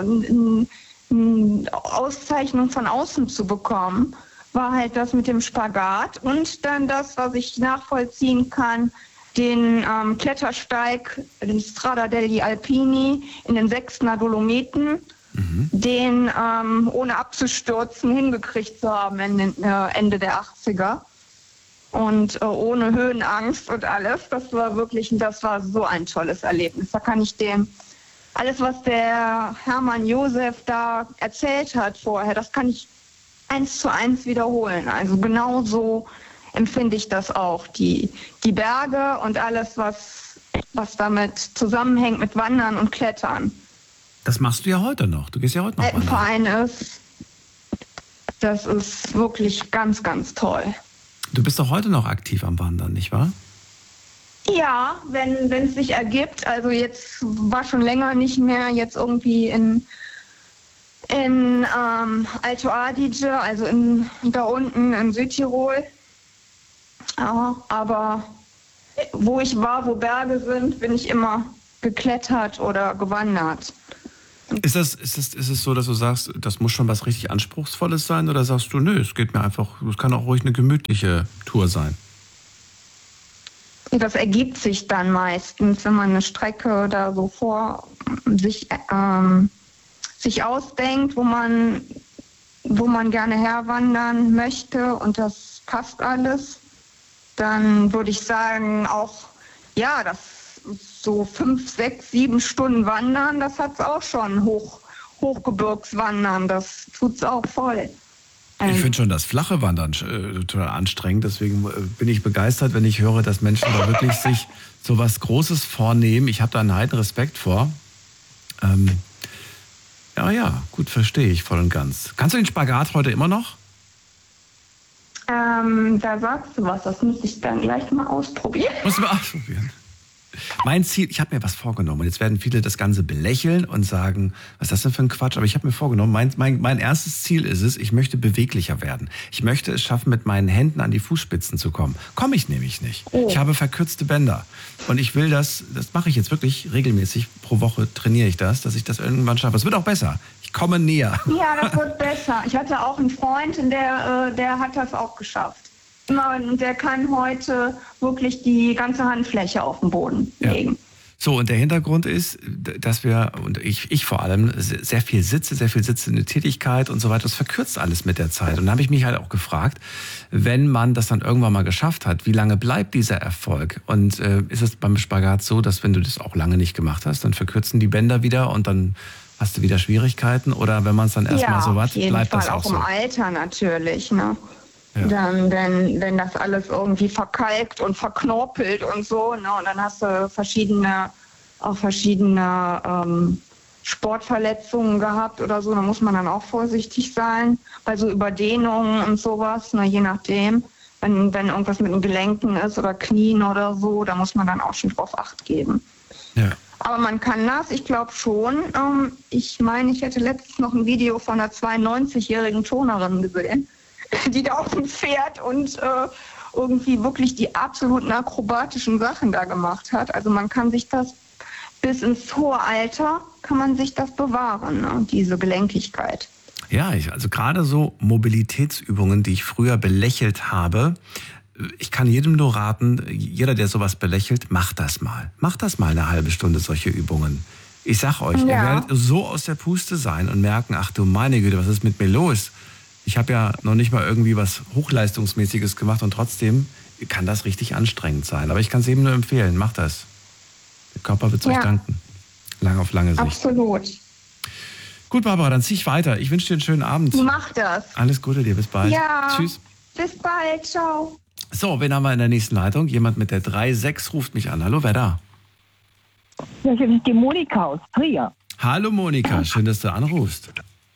eine Auszeichnung von außen zu bekommen, war halt das mit dem Spagat und dann das, was ich nachvollziehen kann, den Klettersteig, den Strada degli Alpini in den 6. Dolomiten, den ohne abzustürzen hingekriegt zu haben Ende der 80er. Und ohne Höhenangst und alles, das war so ein tolles Erlebnis. Da kann ich alles, was der Hermann Josef da erzählt hat vorher, das kann ich 1:1 wiederholen. Also genau so empfinde ich das auch. Die Berge und alles, was damit zusammenhängt mit Wandern und Klettern. Das machst du ja heute noch. Du gehst ja heute noch wandern. Verein ist. Das ist wirklich ganz, ganz toll. Du bist doch heute noch aktiv am Wandern, nicht wahr? Ja, wenn es sich ergibt. Also jetzt war schon länger nicht mehr jetzt irgendwie in Alto Adige, also da unten in Südtirol. Ja, aber wo ich war, wo Berge sind, bin ich immer geklettert oder gewandert. Ist es so, dass du sagst, das muss schon was richtig Anspruchsvolles sein? Oder sagst du, nö, es geht mir einfach, es kann auch ruhig eine gemütliche Tour sein? Das ergibt sich dann meistens, wenn man eine Strecke da so vor sich ausdenkt, wo man gerne herwandern möchte und das passt alles, dann würde ich sagen auch, ja, das so 5, 6, 7 Stunden wandern, das hat's auch schon, Hochgebirgswandern, das tut's auch voll. Ich finde schon das flache Wandern total anstrengend, deswegen bin ich begeistert, wenn ich höre, dass Menschen da wirklich sich so was Großes vornehmen. Ich habe da einen heiden Respekt vor. Ja, gut, verstehe ich voll und ganz. Kannst du den Spagat heute immer noch? Da sagst du was, das muss ich dann gleich mal ausprobieren. Muss man ausprobieren. Mein Ziel, ich habe mir was vorgenommen. Und jetzt werden viele das Ganze belächeln und sagen, was ist das denn für ein Quatsch? Aber ich habe mir vorgenommen, mein erstes Ziel ist es, ich möchte beweglicher werden. Ich möchte es schaffen, mit meinen Händen an die Fußspitzen zu kommen. Komme ich nämlich nicht. Oh. Ich habe verkürzte Bänder. Und ich will das mache ich jetzt wirklich regelmäßig. Pro Woche trainiere ich das, dass ich das irgendwann schaffe. Es wird auch besser. Ich komme näher. Ja, das wird besser. Ich hatte auch einen Freund, der hat das auch geschafft. Und der kann heute wirklich die ganze Handfläche auf den Boden legen. So, und der Hintergrund ist, dass wir, und ich vor allem, sehr viel sitzende Tätigkeit und so weiter, das verkürzt alles mit der Zeit. Und da habe ich mich halt auch gefragt, wenn man das dann irgendwann mal geschafft hat, wie lange bleibt dieser Erfolg? Und ist es beim Spagat so, dass wenn du das auch lange nicht gemacht hast, dann verkürzen die Bänder wieder und dann hast du wieder Schwierigkeiten? Oder wenn man es dann erstmal so hat, bleibt das auch so? Ja, auf jeden Fall, auch im Alter natürlich, ne? Ja. Dann, wenn das alles irgendwie verkalkt und verknorpelt und so, ne, und dann hast du verschiedene Sportverletzungen gehabt oder so, da muss man dann auch vorsichtig sein, bei so Überdehnungen und sowas, ne, je nachdem, wenn irgendwas mit den Gelenken ist oder Knien oder so, da muss man dann auch schon drauf Acht geben. Ja. Aber man kann das, ich glaube schon. Ich meine, ich hätte letztens noch ein Video von einer 92-jährigen Turnerin gesehen, die da auf dem Pferd und irgendwie wirklich die absoluten akrobatischen Sachen da gemacht hat. Also man kann sich das bis ins hohe Alter, kann man sich das bewahren, ne? Diese Gelenkigkeit. Ja, also gerade so Mobilitätsübungen, die ich früher belächelt habe, ich kann jedem nur raten, jeder, der sowas belächelt, macht das mal. Macht das mal eine halbe Stunde, solche Übungen. Ich sag euch, ihr werdet so aus der Puste sein und merken, ach du meine Güte, was ist mit mir los? Ich habe ja noch nicht mal irgendwie was Hochleistungsmäßiges gemacht und trotzdem kann das richtig anstrengend sein. Aber ich kann es eben nur empfehlen, macht das. Der Körper wird es euch danken. Lang auf lange Sicht. Absolut. Gut, Barbara, dann zieh ich weiter. Ich wünsche dir einen schönen Abend. Mach das. Alles Gute dir, bis bald. Ja. Tschüss. Bis bald, ciao. So, wen haben wir in der nächsten Leitung? Jemand mit der 36 ruft mich an. Hallo, wer da? Das ist die Monika aus Trier. Hallo Monika, schön, dass du anrufst.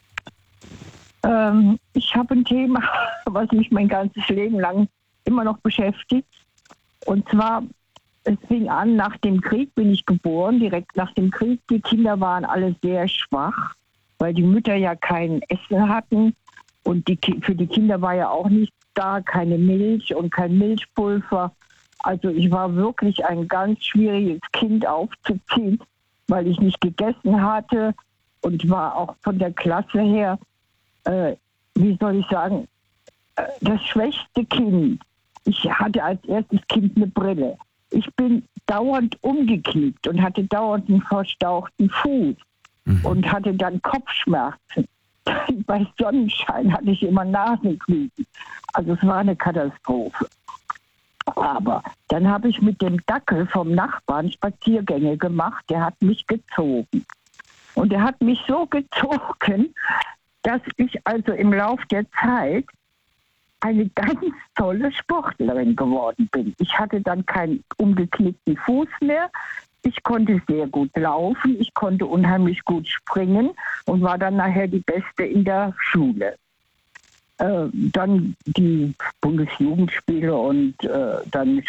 Ich habe ein Thema, was mich mein ganzes Leben lang immer noch beschäftigt. Und zwar, es fing an, nach dem Krieg bin ich geboren, direkt nach dem Krieg. Die Kinder waren alle sehr schwach, weil die Mütter ja kein Essen hatten. Und für die Kinder war ja auch nichts da, keine Milch und kein Milchpulver. Also ich war wirklich ein ganz schwieriges Kind aufzuziehen, weil ich nicht gegessen hatte und war auch von der Klasse her, wie soll ich sagen, das schwächste Kind. Ich hatte als erstes Kind eine Brille. Ich bin dauernd umgeknickt und hatte dauernd einen verstauchten Fuß und hatte dann Kopfschmerzen. Bei Sonnenschein hatte ich immer Nasenbluten. Also es war eine Katastrophe. Aber dann habe ich mit dem Dackel vom Nachbarn Spaziergänge gemacht. Der hat mich gezogen. Und er hat mich so gezogen, dass ich also im Lauf der Zeit eine ganz tolle Sportlerin geworden bin. Ich hatte dann keinen umgeknickten Fuß mehr. Ich konnte sehr gut laufen, ich konnte unheimlich gut springen und war dann nachher die Beste in der Schule. Dann die Bundesjugendspiele und dann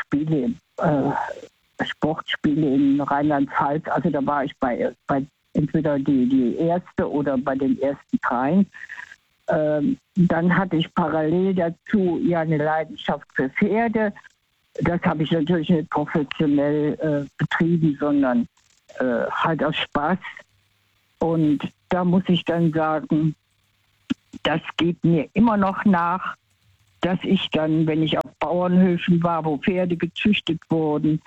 Sportspiele in Rheinland-Pfalz. Also da war ich bei entweder die erste oder bei den ersten dreien. Dann hatte ich parallel dazu eine Leidenschaft für Pferde. Das habe ich natürlich nicht professionell betrieben, sondern halt aus Spaß. Und da muss ich dann sagen, das geht mir immer noch nach, dass ich dann, wenn ich auf Bauernhöfen war, wo Pferde gezüchtet wurden,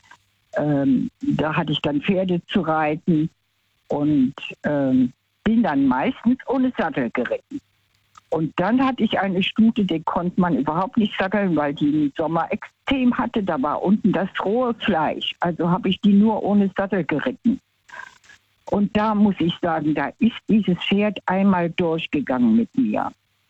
da hatte ich dann Pferde zu reiten und bin dann meistens ohne Sattel geritten. Und dann hatte ich eine Stute, die konnte man überhaupt nicht satteln, weil die im Sommer extrem hatte. Da war unten das rohe Fleisch. Also habe ich die nur ohne Sattel geritten. Und da muss ich sagen, da ist dieses Pferd einmal durchgegangen mit mir.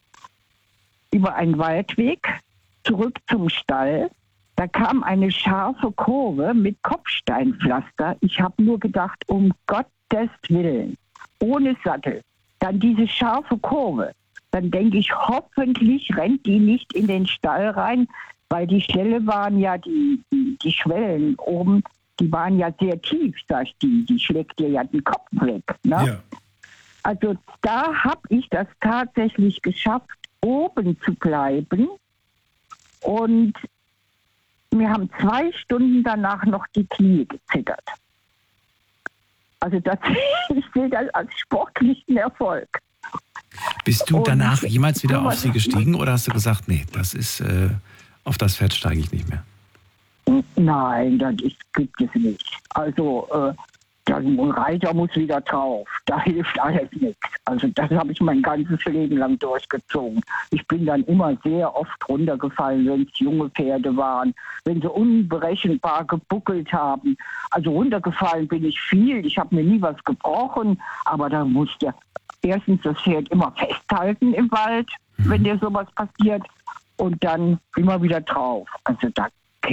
Über einen Waldweg, zurück zum Stall. Da kam eine scharfe Kurve mit Kopfsteinpflaster. Ich habe nur gedacht, um Gottes Willen, ohne Sattel. Dann diese scharfe Kurve. Dann denke ich, hoffentlich rennt die nicht in den Stall rein, weil die Ställe waren ja, die Schwellen oben, die waren ja sehr tief, sag ich, die schlägt dir ja den Kopf weg. Ne? Ja. Also da habe ich das tatsächlich geschafft, oben zu bleiben. Und mir haben 2 Stunden danach noch die Knie gezittert. Also ich sehe das als sportlichen Erfolg. Bist du danach jemals wieder auf sie gestiegen oder hast du gesagt, nee, das ist, auf das Pferd steige ich nicht mehr? Nein, das gibt es nicht. Also ein Reiter muss wieder drauf. Da hilft alles nichts. Also das habe ich mein ganzes Leben lang durchgezogen. Ich bin dann immer sehr oft runtergefallen, wenn es junge Pferde waren, wenn sie unberechenbar gebuckelt haben. Also runtergefallen bin ich viel. Ich habe mir nie was gebrochen, aber da musste erstens das Pferd immer festhalten im Wald, wenn dir sowas passiert, und dann immer wieder drauf. Also da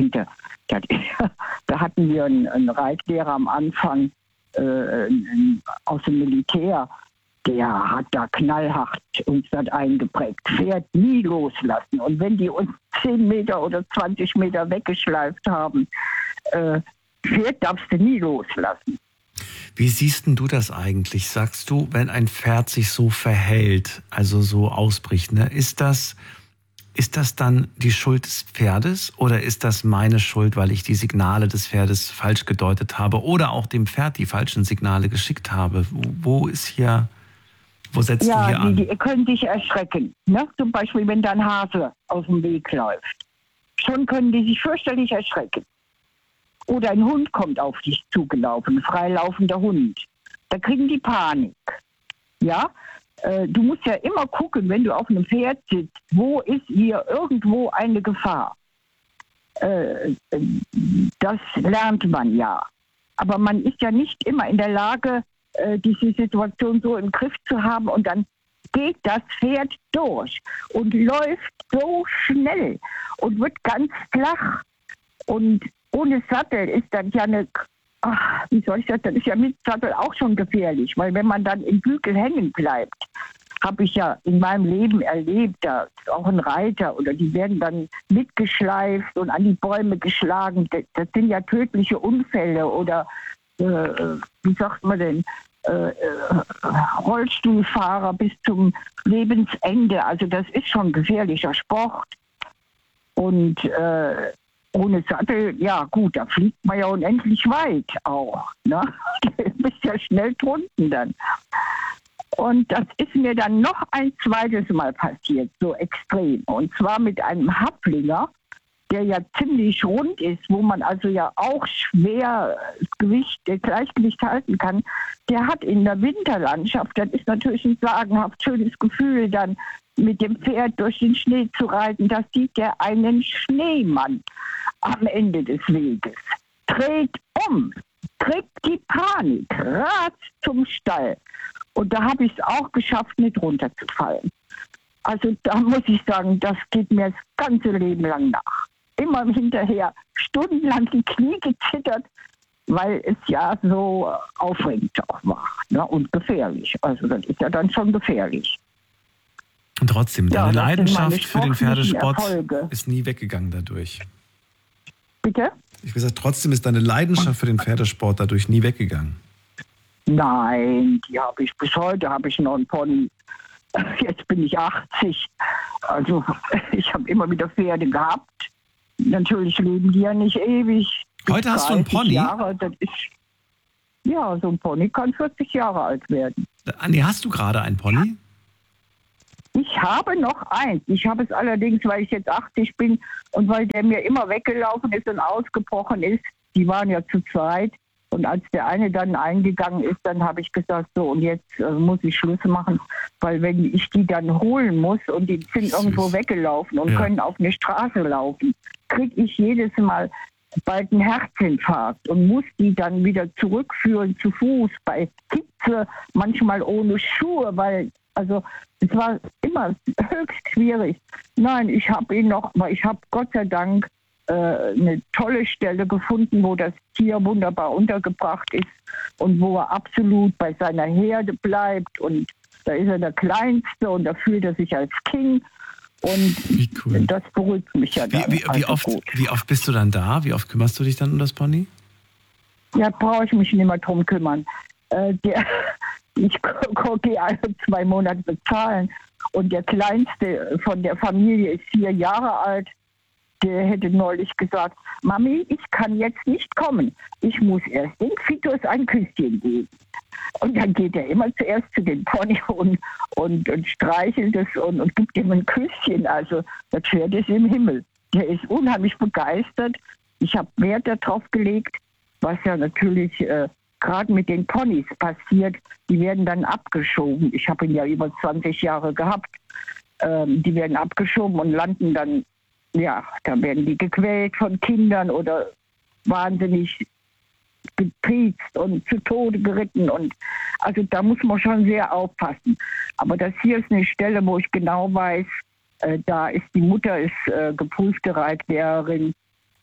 hatten wir einen Reitlehrer am Anfang aus dem Militär, der hat da knallhart uns das eingeprägt. Pferd nie loslassen. Und wenn die uns 10 Meter oder 20 Meter weggeschleift haben, Pferd darfst du nie loslassen. Wie siehst denn du das eigentlich? Sagst du, wenn ein Pferd sich so verhält, also so ausbricht, ne, ist das dann die Schuld des Pferdes oder ist das meine Schuld, weil ich die Signale des Pferdes falsch gedeutet habe oder auch dem Pferd die falschen Signale geschickt habe? Wo setzt du hier an? Die können sich erschrecken. Ne? Zum Beispiel, wenn da ein Hase auf dem Weg läuft. Schon können die sich fürchterlich erschrecken. Oder ein Hund kommt auf dich zugelaufen, ein freilaufender Hund. Da kriegen die Panik. Ja? Du musst ja immer gucken, wenn du auf einem Pferd sitzt, wo ist hier irgendwo eine Gefahr? Das lernt man ja. Aber man ist ja nicht immer in der Lage, diese Situation so im Griff zu haben, und dann geht das Pferd durch und läuft so schnell und wird ganz flach. Und ohne Sattel ist dann ja das ist ja mit Sattel auch schon gefährlich, weil wenn man dann im Bügel hängen bleibt, habe ich ja in meinem Leben erlebt, da ist auch ein Reiter oder die werden dann mitgeschleift und an die Bäume geschlagen. Das sind ja tödliche Unfälle oder, wie sagt man denn, Rollstuhlfahrer bis zum Lebensende. Also das ist schon gefährlicher Sport. Und ohne Sattel, ja gut, da fliegt man ja unendlich weit auch. Ne? Du bist ja schnell drunten dann. Und das ist mir dann noch ein zweites Mal passiert, so extrem. Und zwar mit einem Haflinger, der ja ziemlich rund ist, wo man also ja auch schwer das Gleichgewicht halten kann. Der hat in der Winterlandschaft, das ist natürlich ein sagenhaft schönes Gefühl, dann mit dem Pferd durch den Schnee zu reiten. Da sieht er einen Schneemann am Ende des Weges, dreht um, kriegt die Panik, rast zum Stall. Und da habe ich es auch geschafft, nicht runterzufallen. Also da muss ich sagen, das geht mir das ganze Leben lang nach. Immer hinterher stundenlang die Knie gezittert, weil es ja so aufregend auch war, ne? Und gefährlich. Also das ist ja dann schon gefährlich. Und trotzdem, Ja, deine das sind meine Leidenschaft für den sportlichen Pferdesport Erfolge. ist nie weggegangen dadurch. Bitte? Ich habe gesagt, trotzdem ist deine Leidenschaft für den Pferdesport dadurch nie weggegangen. Nein, die habe ich bis heute, habe ich noch einen Pony. Jetzt bin ich 80. Also ich habe immer wieder Pferde gehabt. Natürlich leben die ja nicht ewig. Heute hast du einen 30 Pony? Jahre, das ist, ja, so ein Pony kann 40 Jahre alt werden. Andi, hast du gerade einen Pony? Ich habe noch eins. Ich habe es allerdings, weil ich jetzt 80 bin und weil der mir immer weggelaufen ist und ausgebrochen ist. Die waren ja zu zweit. Und als der eine dann eingegangen ist, dann habe ich gesagt, so, und jetzt muss ich Schluss machen. Weil wenn ich die dann holen muss und die sind Süß. irgendwo weggelaufen und Ja. können auf eine Straße laufen, kriege ich jedes Mal bald einen Herzinfarkt und muss die dann wieder zurückführen zu Fuß, bei Hitze, manchmal ohne Schuhe, weil, also es war immer höchst schwierig. Nein, ich habe ihn noch, aber ich habe Gott sei Dank eine tolle Stelle gefunden, wo das Tier wunderbar untergebracht ist und wo er absolut bei seiner Herde bleibt und da ist er der Kleinste und da fühlt er sich als King und Wie cool. das beruhigt mich ja dann. Wie Also oft, gut. wie oft bist du dann da? Wie oft kümmerst du dich dann um das Pony? Ja, brauche ich mich nicht mehr drum kümmern. Ich gehe alle 2 Monate bezahlen und der Kleinste von der Familie ist 4 Jahre alt. Der hätte neulich gesagt, Mami, ich kann jetzt nicht kommen. Ich muss erst den Fitus ein Küsschen geben. Und dann geht er immer zuerst zu den Pony und streichelt es und gibt ihm ein Küsschen. Also das Pferd ist im Himmel. Der ist unheimlich begeistert. Ich habe Wert darauf gelegt, was ja natürlich gerade mit den Ponys passiert. Die werden dann abgeschoben. Ich habe ihn ja über 20 Jahre gehabt. Die werden abgeschoben und landen dann, ja, da werden die gequält von Kindern oder wahnsinnig getriezt und zu Tode geritten. Und also da muss man schon sehr aufpassen. Aber das hier ist eine Stelle, wo ich genau weiß, da ist die Mutter ist geprüfte Reitlehrerin,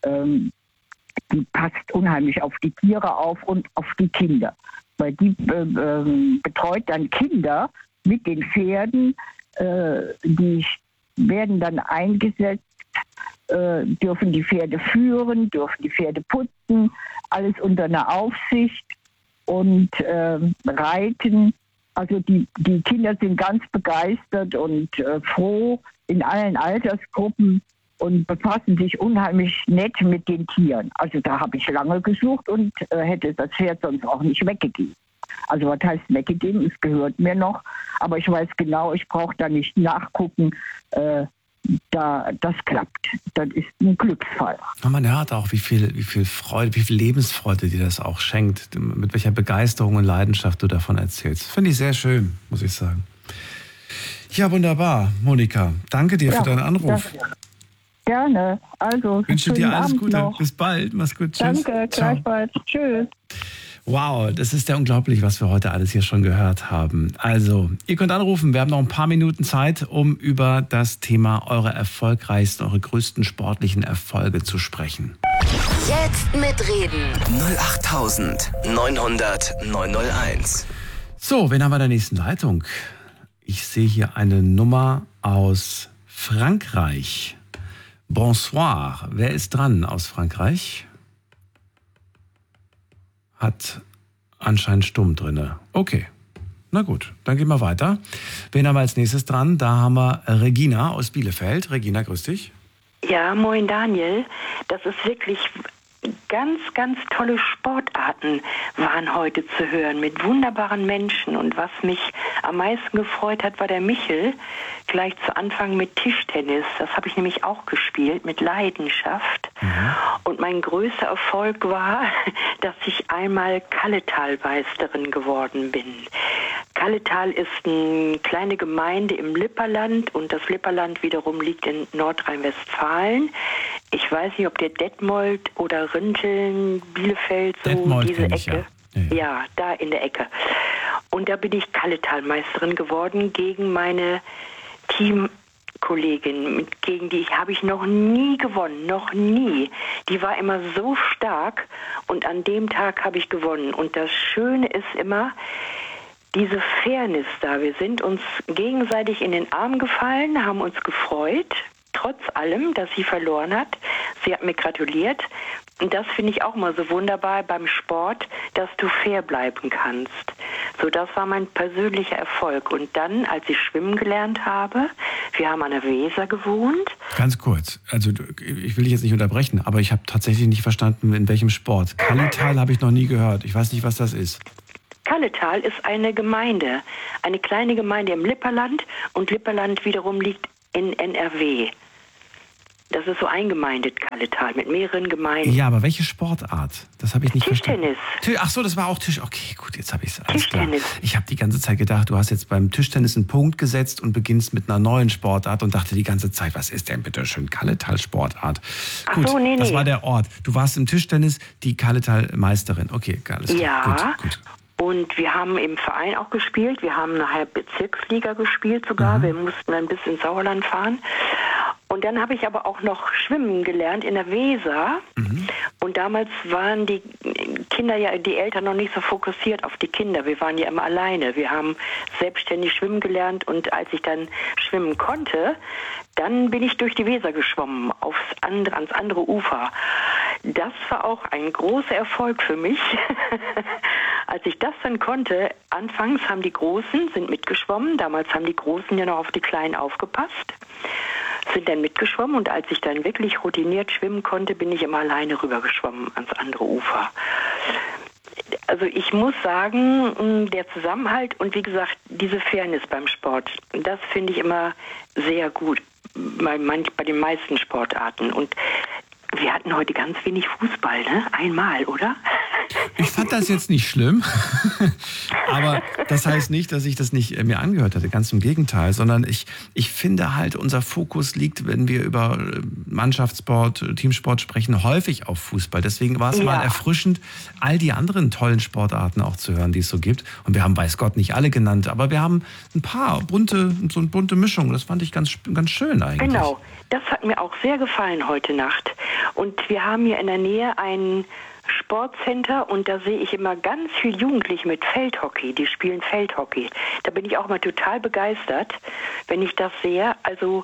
die passt unheimlich auf die Tiere auf und auf die Kinder. Weil die betreut dann Kinder mit den Pferden, die werden dann eingesetzt, dürfen die Pferde führen, dürfen die Pferde putzen, alles unter einer Aufsicht und reiten. Also die Kinder sind ganz begeistert und froh in allen Altersgruppen und befassen sich unheimlich nett mit den Tieren. Also da habe ich lange gesucht und hätte das Pferd sonst auch nicht weggegeben. Also was heißt weggegeben? Es gehört mir noch, aber ich weiß genau, ich brauche da nicht nachgucken, das klappt. Das ist ein Glücksfall. Und man hört auch, wie viel Freude, wie viel Lebensfreude dir das auch schenkt, mit welcher Begeisterung und Leidenschaft du davon erzählst. Finde ich sehr schön, muss ich sagen. Ja, wunderbar, Monika. Danke dir für deinen Anruf. Ja. Gerne. Also, Ich wünsche dir schönen alles Abend Gute. noch. Bis bald. Mach's gut. Tschüss. Danke, Ciao. gleichfalls. Tschüss. Wow, das ist ja unglaublich, was wir heute alles hier schon gehört haben. Also, ihr könnt anrufen, wir haben noch ein paar Minuten Zeit, um über das Thema eure erfolgreichsten, eure größten sportlichen Erfolge zu sprechen. Jetzt mitreden. 08900 901. So, wen haben wir in der nächsten Leitung? Ich sehe hier eine Nummer aus Frankreich. Bonsoir. Wer ist dran aus Frankreich? Hat anscheinend stumm drinne. Okay, na gut, dann gehen wir weiter. Wen haben wir als nächstes dran? Da haben wir Regina aus Bielefeld. Regina, grüß dich. Ja, moin Daniel. Das ist wirklich ganz, ganz tolle Sportarten waren heute zu hören mit wunderbaren Menschen. Und was mich am meisten gefreut hat, war der Michel. Gleich zu Anfang mit Tischtennis. Das habe ich nämlich auch gespielt mit Leidenschaft. Und mein größter Erfolg war, dass ich einmal Kalletalmeisterin geworden bin. Kalletal ist eine kleine Gemeinde im Lipperland und das Lipperland wiederum liegt in Nordrhein-Westfalen. Ich weiß nicht, ob der Detmold oder Rinteln, Bielefeld, so Detmold diese kenn ich, Ecke. Ja, da in der Ecke. Und da bin ich Kalletalmeisterin geworden gegen meine Kollegin, gegen die habe ich noch nie gewonnen, noch nie. Die war immer so stark und an dem Tag habe ich gewonnen. Und das Schöne ist immer diese Fairness da. Wir sind uns gegenseitig in den Arm gefallen, haben uns gefreut, trotz allem, dass sie verloren hat. Sie hat mir gratuliert. Und das finde ich auch mal so wunderbar beim Sport, dass du fair bleiben kannst. So, das war mein persönlicher Erfolg. Und dann, als ich schwimmen gelernt habe, wir haben an der Weser gewohnt. Ganz kurz, also ich will dich jetzt nicht unterbrechen, aber ich habe tatsächlich nicht verstanden, in welchem Sport. Kallital habe ich noch nie gehört. Ich weiß nicht, was das ist. Kallital ist eine Gemeinde, eine kleine Gemeinde im Lipperland. Und Lipperland wiederum liegt in NRW. Das ist so eingemeindet, Kallital, mit mehreren Gemeinden. Ja, aber welche Sportart? Das habe ich nicht verstanden. Tischtennis. Ach so, das war auch Tisch. Okay, gut, jetzt habe ich es. Tischtennis. Ich habe die ganze Zeit gedacht, du hast jetzt beim Tischtennis einen Punkt gesetzt und beginnst mit einer neuen Sportart und dachte die ganze Zeit, was ist denn bitte schön Kallital-Sportart? Gut, Ach so, nee. Das war der Ort. Du warst im Tischtennis die Kallital-Meisterin. Okay, alles klar. Ja. Gut. Und wir haben im Verein auch gespielt. Wir haben nachher Bezirksliga gespielt sogar. Wir mussten ein bisschen ins Sauerland fahren. Und dann habe ich aber auch noch schwimmen gelernt in der Weser. Und damals waren die Kinder ja, die Eltern noch nicht so fokussiert auf die Kinder. Wir waren ja immer alleine. Wir haben selbstständig schwimmen gelernt. Und als ich dann schwimmen konnte, dann bin ich durch die Weser geschwommen, ans andere Ufer. Das war auch ein großer Erfolg für mich. Als ich das dann konnte, anfangs haben die Großen, sind mitgeschwommen. Damals haben die Großen ja noch auf die Kleinen aufgepasst. Sind dann mitgeschwommen und als ich dann wirklich routiniert schwimmen konnte, bin ich immer alleine rübergeschwommen ans andere Ufer. Also ich muss sagen, der Zusammenhalt und wie gesagt, diese Fairness beim Sport, das finde ich immer sehr gut bei den meisten Sportarten. Und wir hatten heute ganz wenig Fußball, ne? Einmal, oder? Ich fand das jetzt nicht schlimm, aber das heißt nicht, dass ich das nicht mir angehört hatte, ganz im Gegenteil, sondern ich finde halt, unser Fokus liegt, wenn wir über Mannschaftssport, Teamsport sprechen, häufig auf Fußball. Deswegen war es mal erfrischend, all die anderen tollen Sportarten auch zu hören, die es so gibt. Und wir haben, weiß Gott, nicht alle genannt, aber wir haben ein paar bunte Mischungen. Das fand ich ganz schön eigentlich. Genau, das hat mir auch sehr gefallen heute Nacht. Und wir haben hier in der Nähe ein Sportcenter und da sehe ich immer ganz viel Jugendliche mit Feldhockey, die spielen Feldhockey. Da bin ich auch mal total begeistert, wenn ich das sehe. Also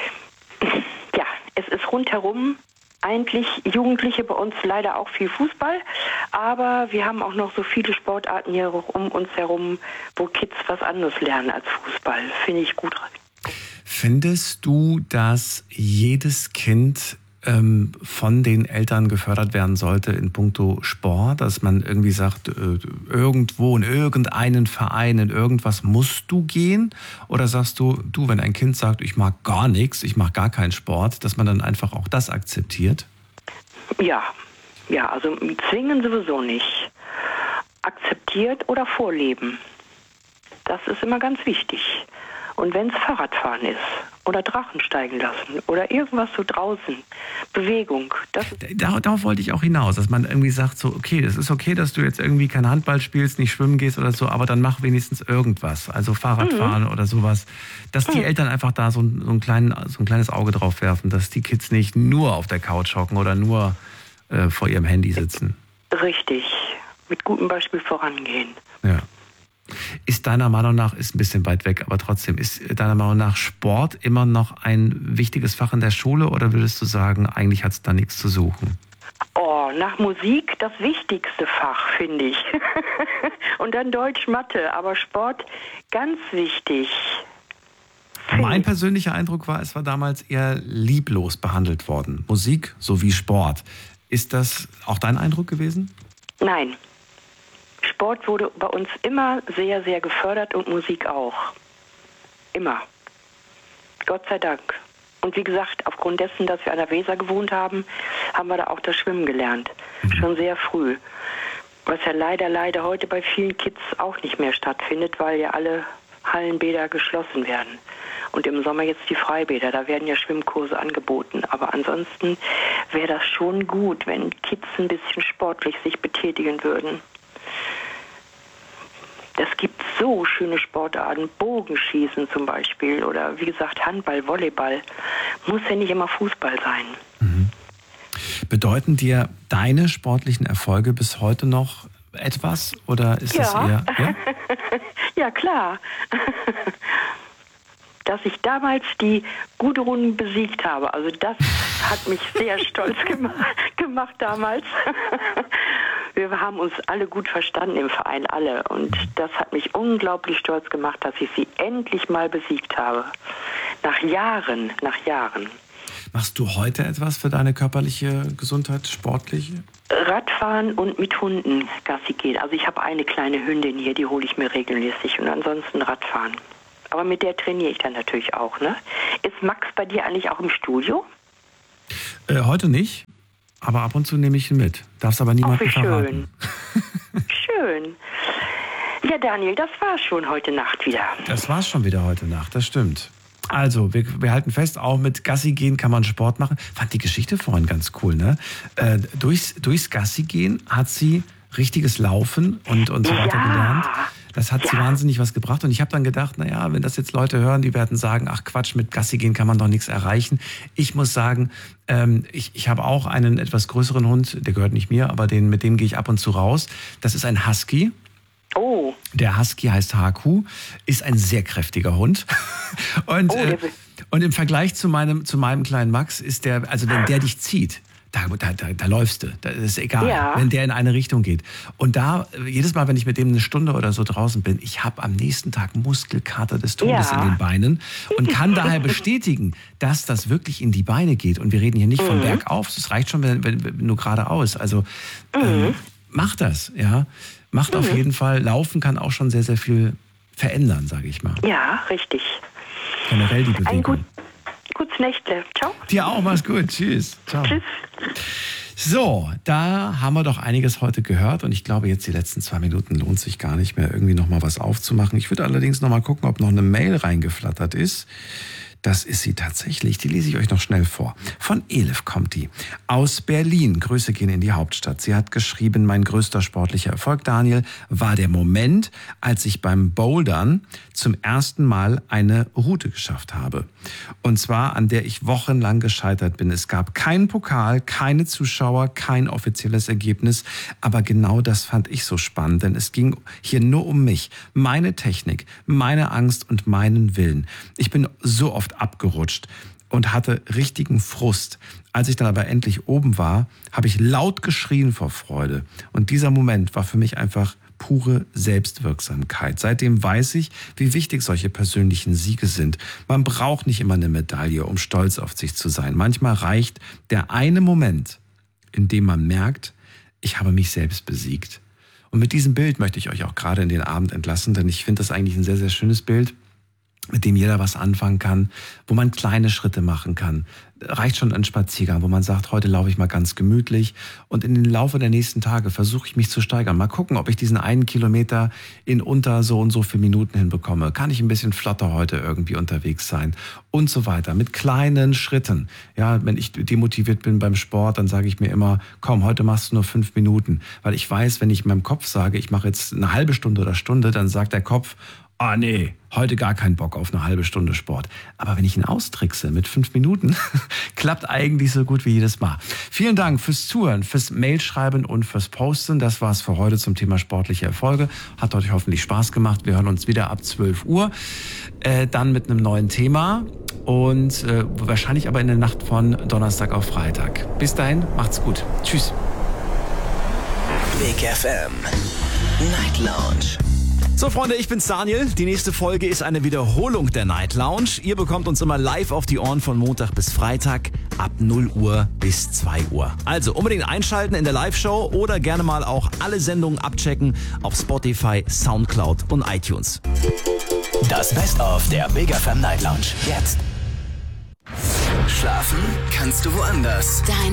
ja, es ist rundherum eigentlich Jugendliche, bei uns leider auch viel Fußball, aber wir haben auch noch so viele Sportarten hier um uns herum, wo Kids was anderes lernen als Fußball. Finde ich gut. Findest du, dass jedes Kind von den Eltern gefördert werden sollte in puncto Sport, dass man irgendwie sagt, irgendwo in irgendeinen Verein, in irgendwas musst du gehen? Oder sagst du, wenn ein Kind sagt, ich mag gar nichts, ich mag gar keinen Sport, dass man dann einfach auch das akzeptiert? Ja, also zwingen sowieso nicht. Akzeptiert oder vorleben. Das ist immer ganz wichtig. Und wenn es Fahrradfahren ist oder Drachen steigen lassen oder irgendwas so draußen, Bewegung. Darauf wollte ich auch hinaus, dass man irgendwie sagt, so okay, es ist okay, dass du jetzt irgendwie kein Handball spielst, nicht schwimmen gehst oder so, aber dann mach wenigstens irgendwas, also Fahrradfahren oder sowas. Dass die Eltern einfach da so ein kleines Auge drauf werfen, dass die Kids nicht nur auf der Couch hocken oder nur vor ihrem Handy sitzen. Richtig, mit gutem Beispiel vorangehen. Ja. Ist deiner Meinung nach, ist ein bisschen weit weg, aber trotzdem, ist deiner Meinung nach Sport immer noch ein wichtiges Fach in der Schule oder würdest du sagen, eigentlich hat es da nichts zu suchen? Oh, nach Musik das wichtigste Fach, finde ich. Und dann Deutsch, Mathe, aber Sport ganz wichtig. Mein persönlicher Eindruck war, es war damals eher lieblos behandelt worden. Musik sowie Sport. Ist das auch dein Eindruck gewesen? Nein. Sport wurde bei uns immer sehr, sehr gefördert und Musik auch. Immer. Gott sei Dank. Und wie gesagt, aufgrund dessen, dass wir an der Weser gewohnt haben, haben wir da auch das Schwimmen gelernt. Schon sehr früh. Was ja leider heute bei vielen Kids auch nicht mehr stattfindet, weil ja alle Hallenbäder geschlossen werden. Und im Sommer jetzt die Freibäder, da werden ja Schwimmkurse angeboten. Aber ansonsten wäre das schon gut, wenn Kids ein bisschen sportlich sich betätigen würden. Es gibt so schöne Sportarten, Bogenschießen zum Beispiel oder wie gesagt Handball, Volleyball. Muss ja nicht immer Fußball sein. Mhm. Bedeuten dir deine sportlichen Erfolge bis heute noch etwas oder ist das eher... Ja? Ja, klar. Dass ich damals die Gudrun besiegt habe, also das hat mich sehr stolz gemacht damals. Wir haben uns alle gut verstanden im Verein, alle. Und das hat mich unglaublich stolz gemacht, dass ich sie endlich mal besiegt habe. Nach Jahren. Machst du heute etwas für deine körperliche Gesundheit, sportliche? Radfahren und mit Hunden Gassi gehen. Also ich habe eine kleine Hündin hier, die hole ich mir regelmäßig und ansonsten Radfahren. Aber mit der trainiere ich dann natürlich auch, ne? Ist Max bei dir eigentlich auch im Studio? Heute nicht, aber ab und zu nehme ich ihn mit. Darfst aber niemandem verraten. Schön. Ja, Daniel, das war's schon heute Nacht wieder. Das war's schon wieder heute Nacht, das stimmt. Also, wir halten fest, auch mit Gassi gehen kann man Sport machen. Fand die Geschichte vorhin ganz cool, ne? Durchs Gassi gehen hat sie richtiges Laufen und so weiter gelernt. Das hat sie wahnsinnig was gebracht. Und ich habe dann gedacht, naja, wenn das jetzt Leute hören, die werden sagen, ach Quatsch, mit Gassi gehen kann man doch nichts erreichen. Ich muss sagen, ich habe auch einen etwas größeren Hund, der gehört nicht mir, aber mit dem gehe ich ab und zu raus. Das ist ein Husky. Oh. Der Husky heißt HQ, ist ein sehr kräftiger Hund. Und im Vergleich zu meinem kleinen Max ist der, also wenn der dich zieht, da läufst du. Das ist egal, wenn der in eine Richtung geht. Und da, jedes Mal, wenn ich mit dem eine Stunde oder so draußen bin, ich habe am nächsten Tag Muskelkater des Todes in den Beinen und kann daher bestätigen, dass das wirklich in die Beine geht. Und wir reden hier nicht von bergauf, das reicht schon, wenn nur geradeaus. Also mach das, ja. Macht auf jeden Fall, Laufen kann auch schon sehr, sehr viel verändern, sage ich mal. Ja, richtig. Generell die Bewegung. Gutes Nächtle. Ciao. Dir auch, mach's gut. Tschüss. Ciao. Tschüss. So, da haben wir doch einiges heute gehört und ich glaube, jetzt die letzten 2 Minuten lohnt sich gar nicht mehr, irgendwie nochmal was aufzumachen. Ich würde allerdings nochmal gucken, ob noch eine Mail reingeflattert ist. Das ist sie tatsächlich. Die lese ich euch noch schnell vor. Von Elif kommt die. Aus Berlin. Grüße gehen in die Hauptstadt. Sie hat geschrieben, mein größter sportlicher Erfolg, Daniel, war der Moment, als ich beim Bouldern zum ersten Mal eine Route geschafft habe. Und zwar, an der ich wochenlang gescheitert bin. Es gab keinen Pokal, keine Zuschauer, kein offizielles Ergebnis. Aber genau das fand ich so spannend, denn es ging hier nur um mich, meine Technik, meine Angst und meinen Willen. Ich bin so oft abgerutscht und hatte richtigen Frust. Als ich dann aber endlich oben war, habe ich laut geschrien vor Freude. Und dieser Moment war für mich einfach pure Selbstwirksamkeit. Seitdem weiß ich, wie wichtig solche persönlichen Siege sind. Man braucht nicht immer eine Medaille, um stolz auf sich zu sein. Manchmal reicht der eine Moment, in dem man merkt, ich habe mich selbst besiegt. Und mit diesem Bild möchte ich euch auch gerade in den Abend entlassen, denn ich finde das eigentlich ein sehr, sehr schönes Bild, mit dem jeder was anfangen kann, wo man kleine Schritte machen kann. Reicht schon ein Spaziergang, wo man sagt, heute laufe ich mal ganz gemütlich und in den Laufe der nächsten Tage versuche ich mich zu steigern. Mal gucken, ob ich diesen 1 Kilometer in unter so und so viele Minuten hinbekomme. Kann ich ein bisschen flotter heute irgendwie unterwegs sein und so weiter. Mit kleinen Schritten. Ja, wenn ich demotiviert bin beim Sport, dann sage ich mir immer, komm, heute machst du nur 5 Minuten. Weil ich weiß, wenn ich meinem Kopf sage, ich mache jetzt eine halbe Stunde oder Stunde, dann sagt der Kopf, ah nee, heute gar keinen Bock auf eine halbe Stunde Sport. Aber wenn ich ihn austrickse mit 5 Minuten, klappt eigentlich so gut wie jedes Mal. Vielen Dank fürs Zuhören, fürs Mailschreiben und fürs Posten. Das war's für heute zum Thema sportliche Erfolge. Hat euch hoffentlich Spaß gemacht. Wir hören uns wieder ab 12 Uhr. Dann mit einem neuen Thema. Und wahrscheinlich aber in der Nacht von Donnerstag auf Freitag. Bis dahin, macht's gut. Tschüss. Big FM Night Lounge. So Freunde, ich bin's Daniel. Die nächste Folge ist eine Wiederholung der Night Lounge. Ihr bekommt uns immer live auf die Ohren von Montag bis Freitag ab 0 Uhr bis 2 Uhr. Also unbedingt einschalten in der Live-Show oder gerne mal auch alle Sendungen abchecken auf Spotify, Soundcloud und iTunes. Das Best-of der Big FM Night Lounge. Jetzt. Schlafen kannst du woanders. Deine